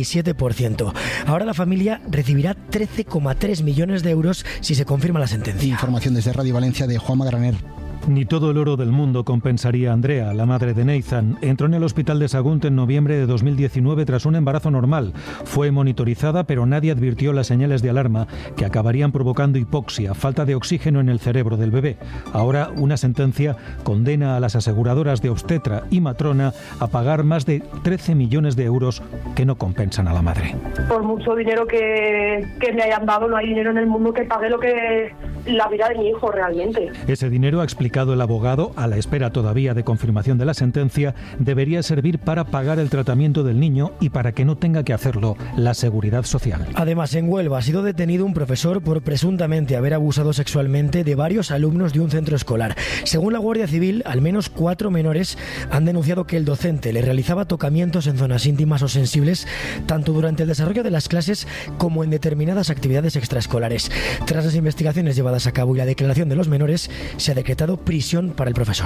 87%. Ahora la familia recibirá 13,3 millones de euros si se confirma la sentencia. Información desde Radio Valencia de Juanma Graner. Ni todo el oro del mundo compensaría a Andrea, la madre de Nathan. Entró en el hospital de Sagunto en noviembre de 2019 tras un embarazo normal. Fue monitorizada, pero nadie advirtió las señales de alarma que acabarían provocando hipoxia, falta de oxígeno en el cerebro del bebé. Ahora, una sentencia condena a las aseguradoras de obstetra y matrona a pagar más de 13 millones de euros que no compensan a la madre. Por mucho dinero que me hayan dado, no hay dinero en el mundo que pague lo que la vida de mi hijo realmente. Ese dinero, ha explicado el abogado, a la espera todavía de confirmación de la sentencia, debería servir para pagar el tratamiento del niño y para que no tenga que hacerlo la Seguridad Social. Además, en Huelva ha sido detenido un profesor por presuntamente haber abusado sexualmente de varios alumnos de un centro escolar. Según la Guardia Civil, al menos 4 menores han denunciado que el docente le realizaba tocamientos en zonas íntimas o sensibles, tanto durante el desarrollo de las clases como en determinadas actividades extraescolares. Tras las investigaciones llevadas a cabo y la declaración de los menores, se ha decretado prisión para el profesor.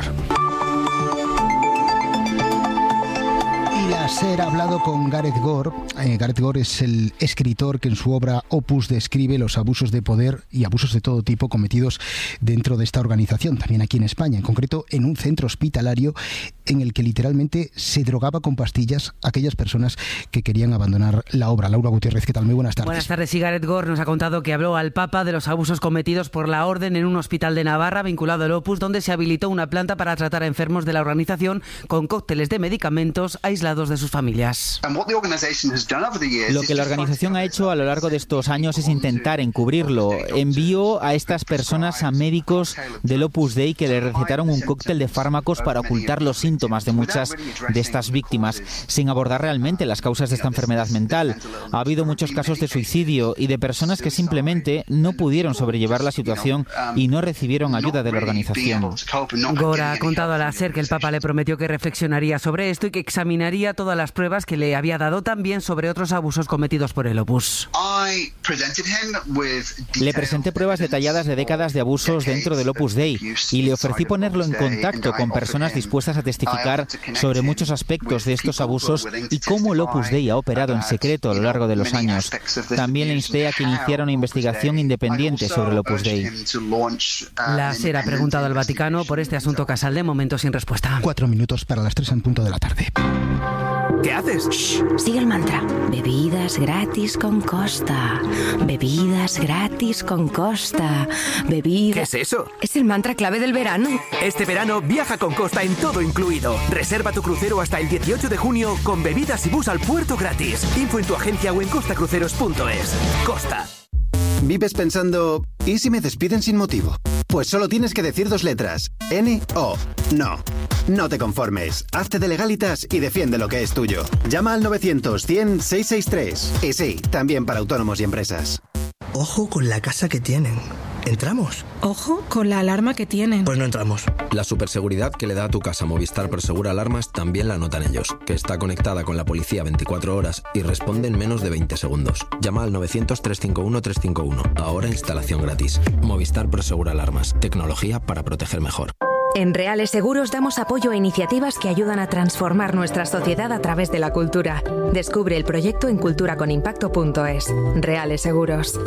La SER ha hablado con Gareth Gore. Gareth Gore es el escritor que en su obra Opus describe los abusos de poder y abusos de todo tipo cometidos dentro de esta organización, también aquí en España, en concreto en un centro hospitalario en el que literalmente se drogaba con pastillas a aquellas personas que querían abandonar la obra. Laura Gutiérrez, ¿qué tal? Muy buenas tardes. Buenas tardes. Y Gareth Gore nos ha contado que habló al Papa de los abusos cometidos por la Orden en un hospital de Navarra vinculado al Opus, donde se habilitó una planta para tratar a enfermos de la organización con cócteles de medicamentos aislados de sus familias. Lo que la organización ha hecho a lo largo de estos años es intentar encubrirlo. Envió a estas personas a médicos del Opus Dei que le recetaron un cóctel de fármacos para ocultar los síntomas de muchas de estas víctimas, sin abordar realmente las causas de esta enfermedad mental. Ha habido muchos casos de suicidio y de personas que simplemente no pudieron sobrellevar la situación y no recibieron ayuda de la organización. Gore ha contado a la SER que el Papa le prometió que reflexionaría sobre esto y que examinaría todas todas las pruebas que le había dado también sobre otros abusos cometidos por el Opus. Le presenté pruebas detalladas de décadas de abusos dentro del Opus Dei y le ofrecí ponerlo en contacto con personas dispuestas a testificar sobre muchos aspectos de estos abusos y cómo el Opus Dei ha operado en secreto a lo largo de los años. También le insté a que iniciara una investigación independiente sobre el Opus Dei. La SER ha preguntado al Vaticano por este asunto casal, de momento sin respuesta. 4 minutos para las 3 en punto de la tarde. ¿Qué haces? Shh, sigue el mantra. Bebidas gratis con Costa. Bebidas gratis con Costa. Bebidas... ¿Qué es eso? Es el mantra clave del verano. Este verano viaja con Costa en todo incluido. Reserva tu crucero hasta el 18 de junio con bebidas y bus al puerto gratis. Info en tu agencia o en costacruceros.es. Costa. ¿Vives pensando, ¿y si me despiden sin motivo? Pues solo tienes que decir 2 letras. N-O. No. No te conformes. Hazte de Legalitas y defiende lo que es tuyo. Llama al 900-100-663. Y sí, también para autónomos y empresas. Ojo con la casa que tienen. ¿Entramos? Ojo con la alarma que tienen. Pues no entramos. La superseguridad que le da a tu casa Movistar Prosegura Alarmas también la notan ellos, que está conectada con la policía 24 horas y responde en menos de 20 segundos. Llama al 900-351-351. Ahora instalación gratis. Movistar Prosegura Alarmas. Tecnología para proteger mejor. En Reales Seguros damos apoyo a iniciativas que ayudan a transformar nuestra sociedad a través de la cultura. Descubre el proyecto en culturaconimpacto.es. Reales Seguros.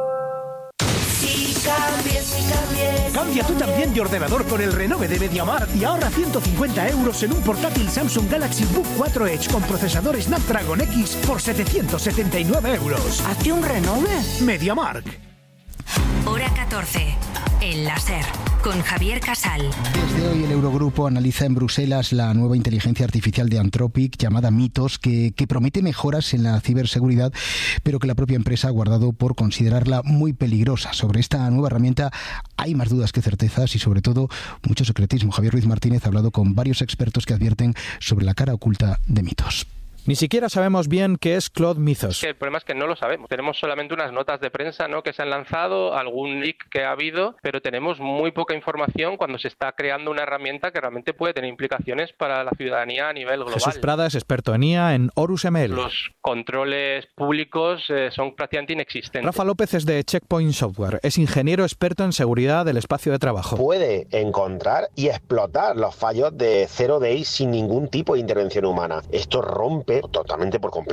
Cambia tú también de ordenador con el Renove de MediaMarkt y ahorra 150 € en un portátil Samsung Galaxy Book 4 Edge con procesador Snapdragon X por 779 €. ¿Hazte un renove? MediaMarkt. Hora 14. El láser. Con Javier Casal. Desde hoy el Eurogrupo analiza en Bruselas la nueva inteligencia artificial de Anthropic llamada Mythos, que promete mejoras en la ciberseguridad, pero que la propia empresa ha guardado por considerarla muy peligrosa. Sobre esta nueva herramienta hay más dudas que certezas y sobre todo mucho secretismo. Javier Ruiz Martínez ha hablado con varios expertos que advierten sobre la cara oculta de Mythos. Ni siquiera sabemos bien qué es Claude Mythos. El problema es que no lo sabemos. Tenemos solamente unas notas de prensa, ¿no?, que se han lanzado, algún leak que ha habido, pero tenemos muy poca información cuando se está creando una herramienta que realmente puede tener implicaciones para la ciudadanía a nivel global. Jesús Prada es experto en IA en Horus ML. Los controles públicos son prácticamente inexistentes. Rafa López es de Checkpoint Software. Es ingeniero experto en seguridad del espacio de trabajo. Puede encontrar y explotar los fallos de Zero Day sin ningún tipo de intervención humana. Esto rompe totalmente por completo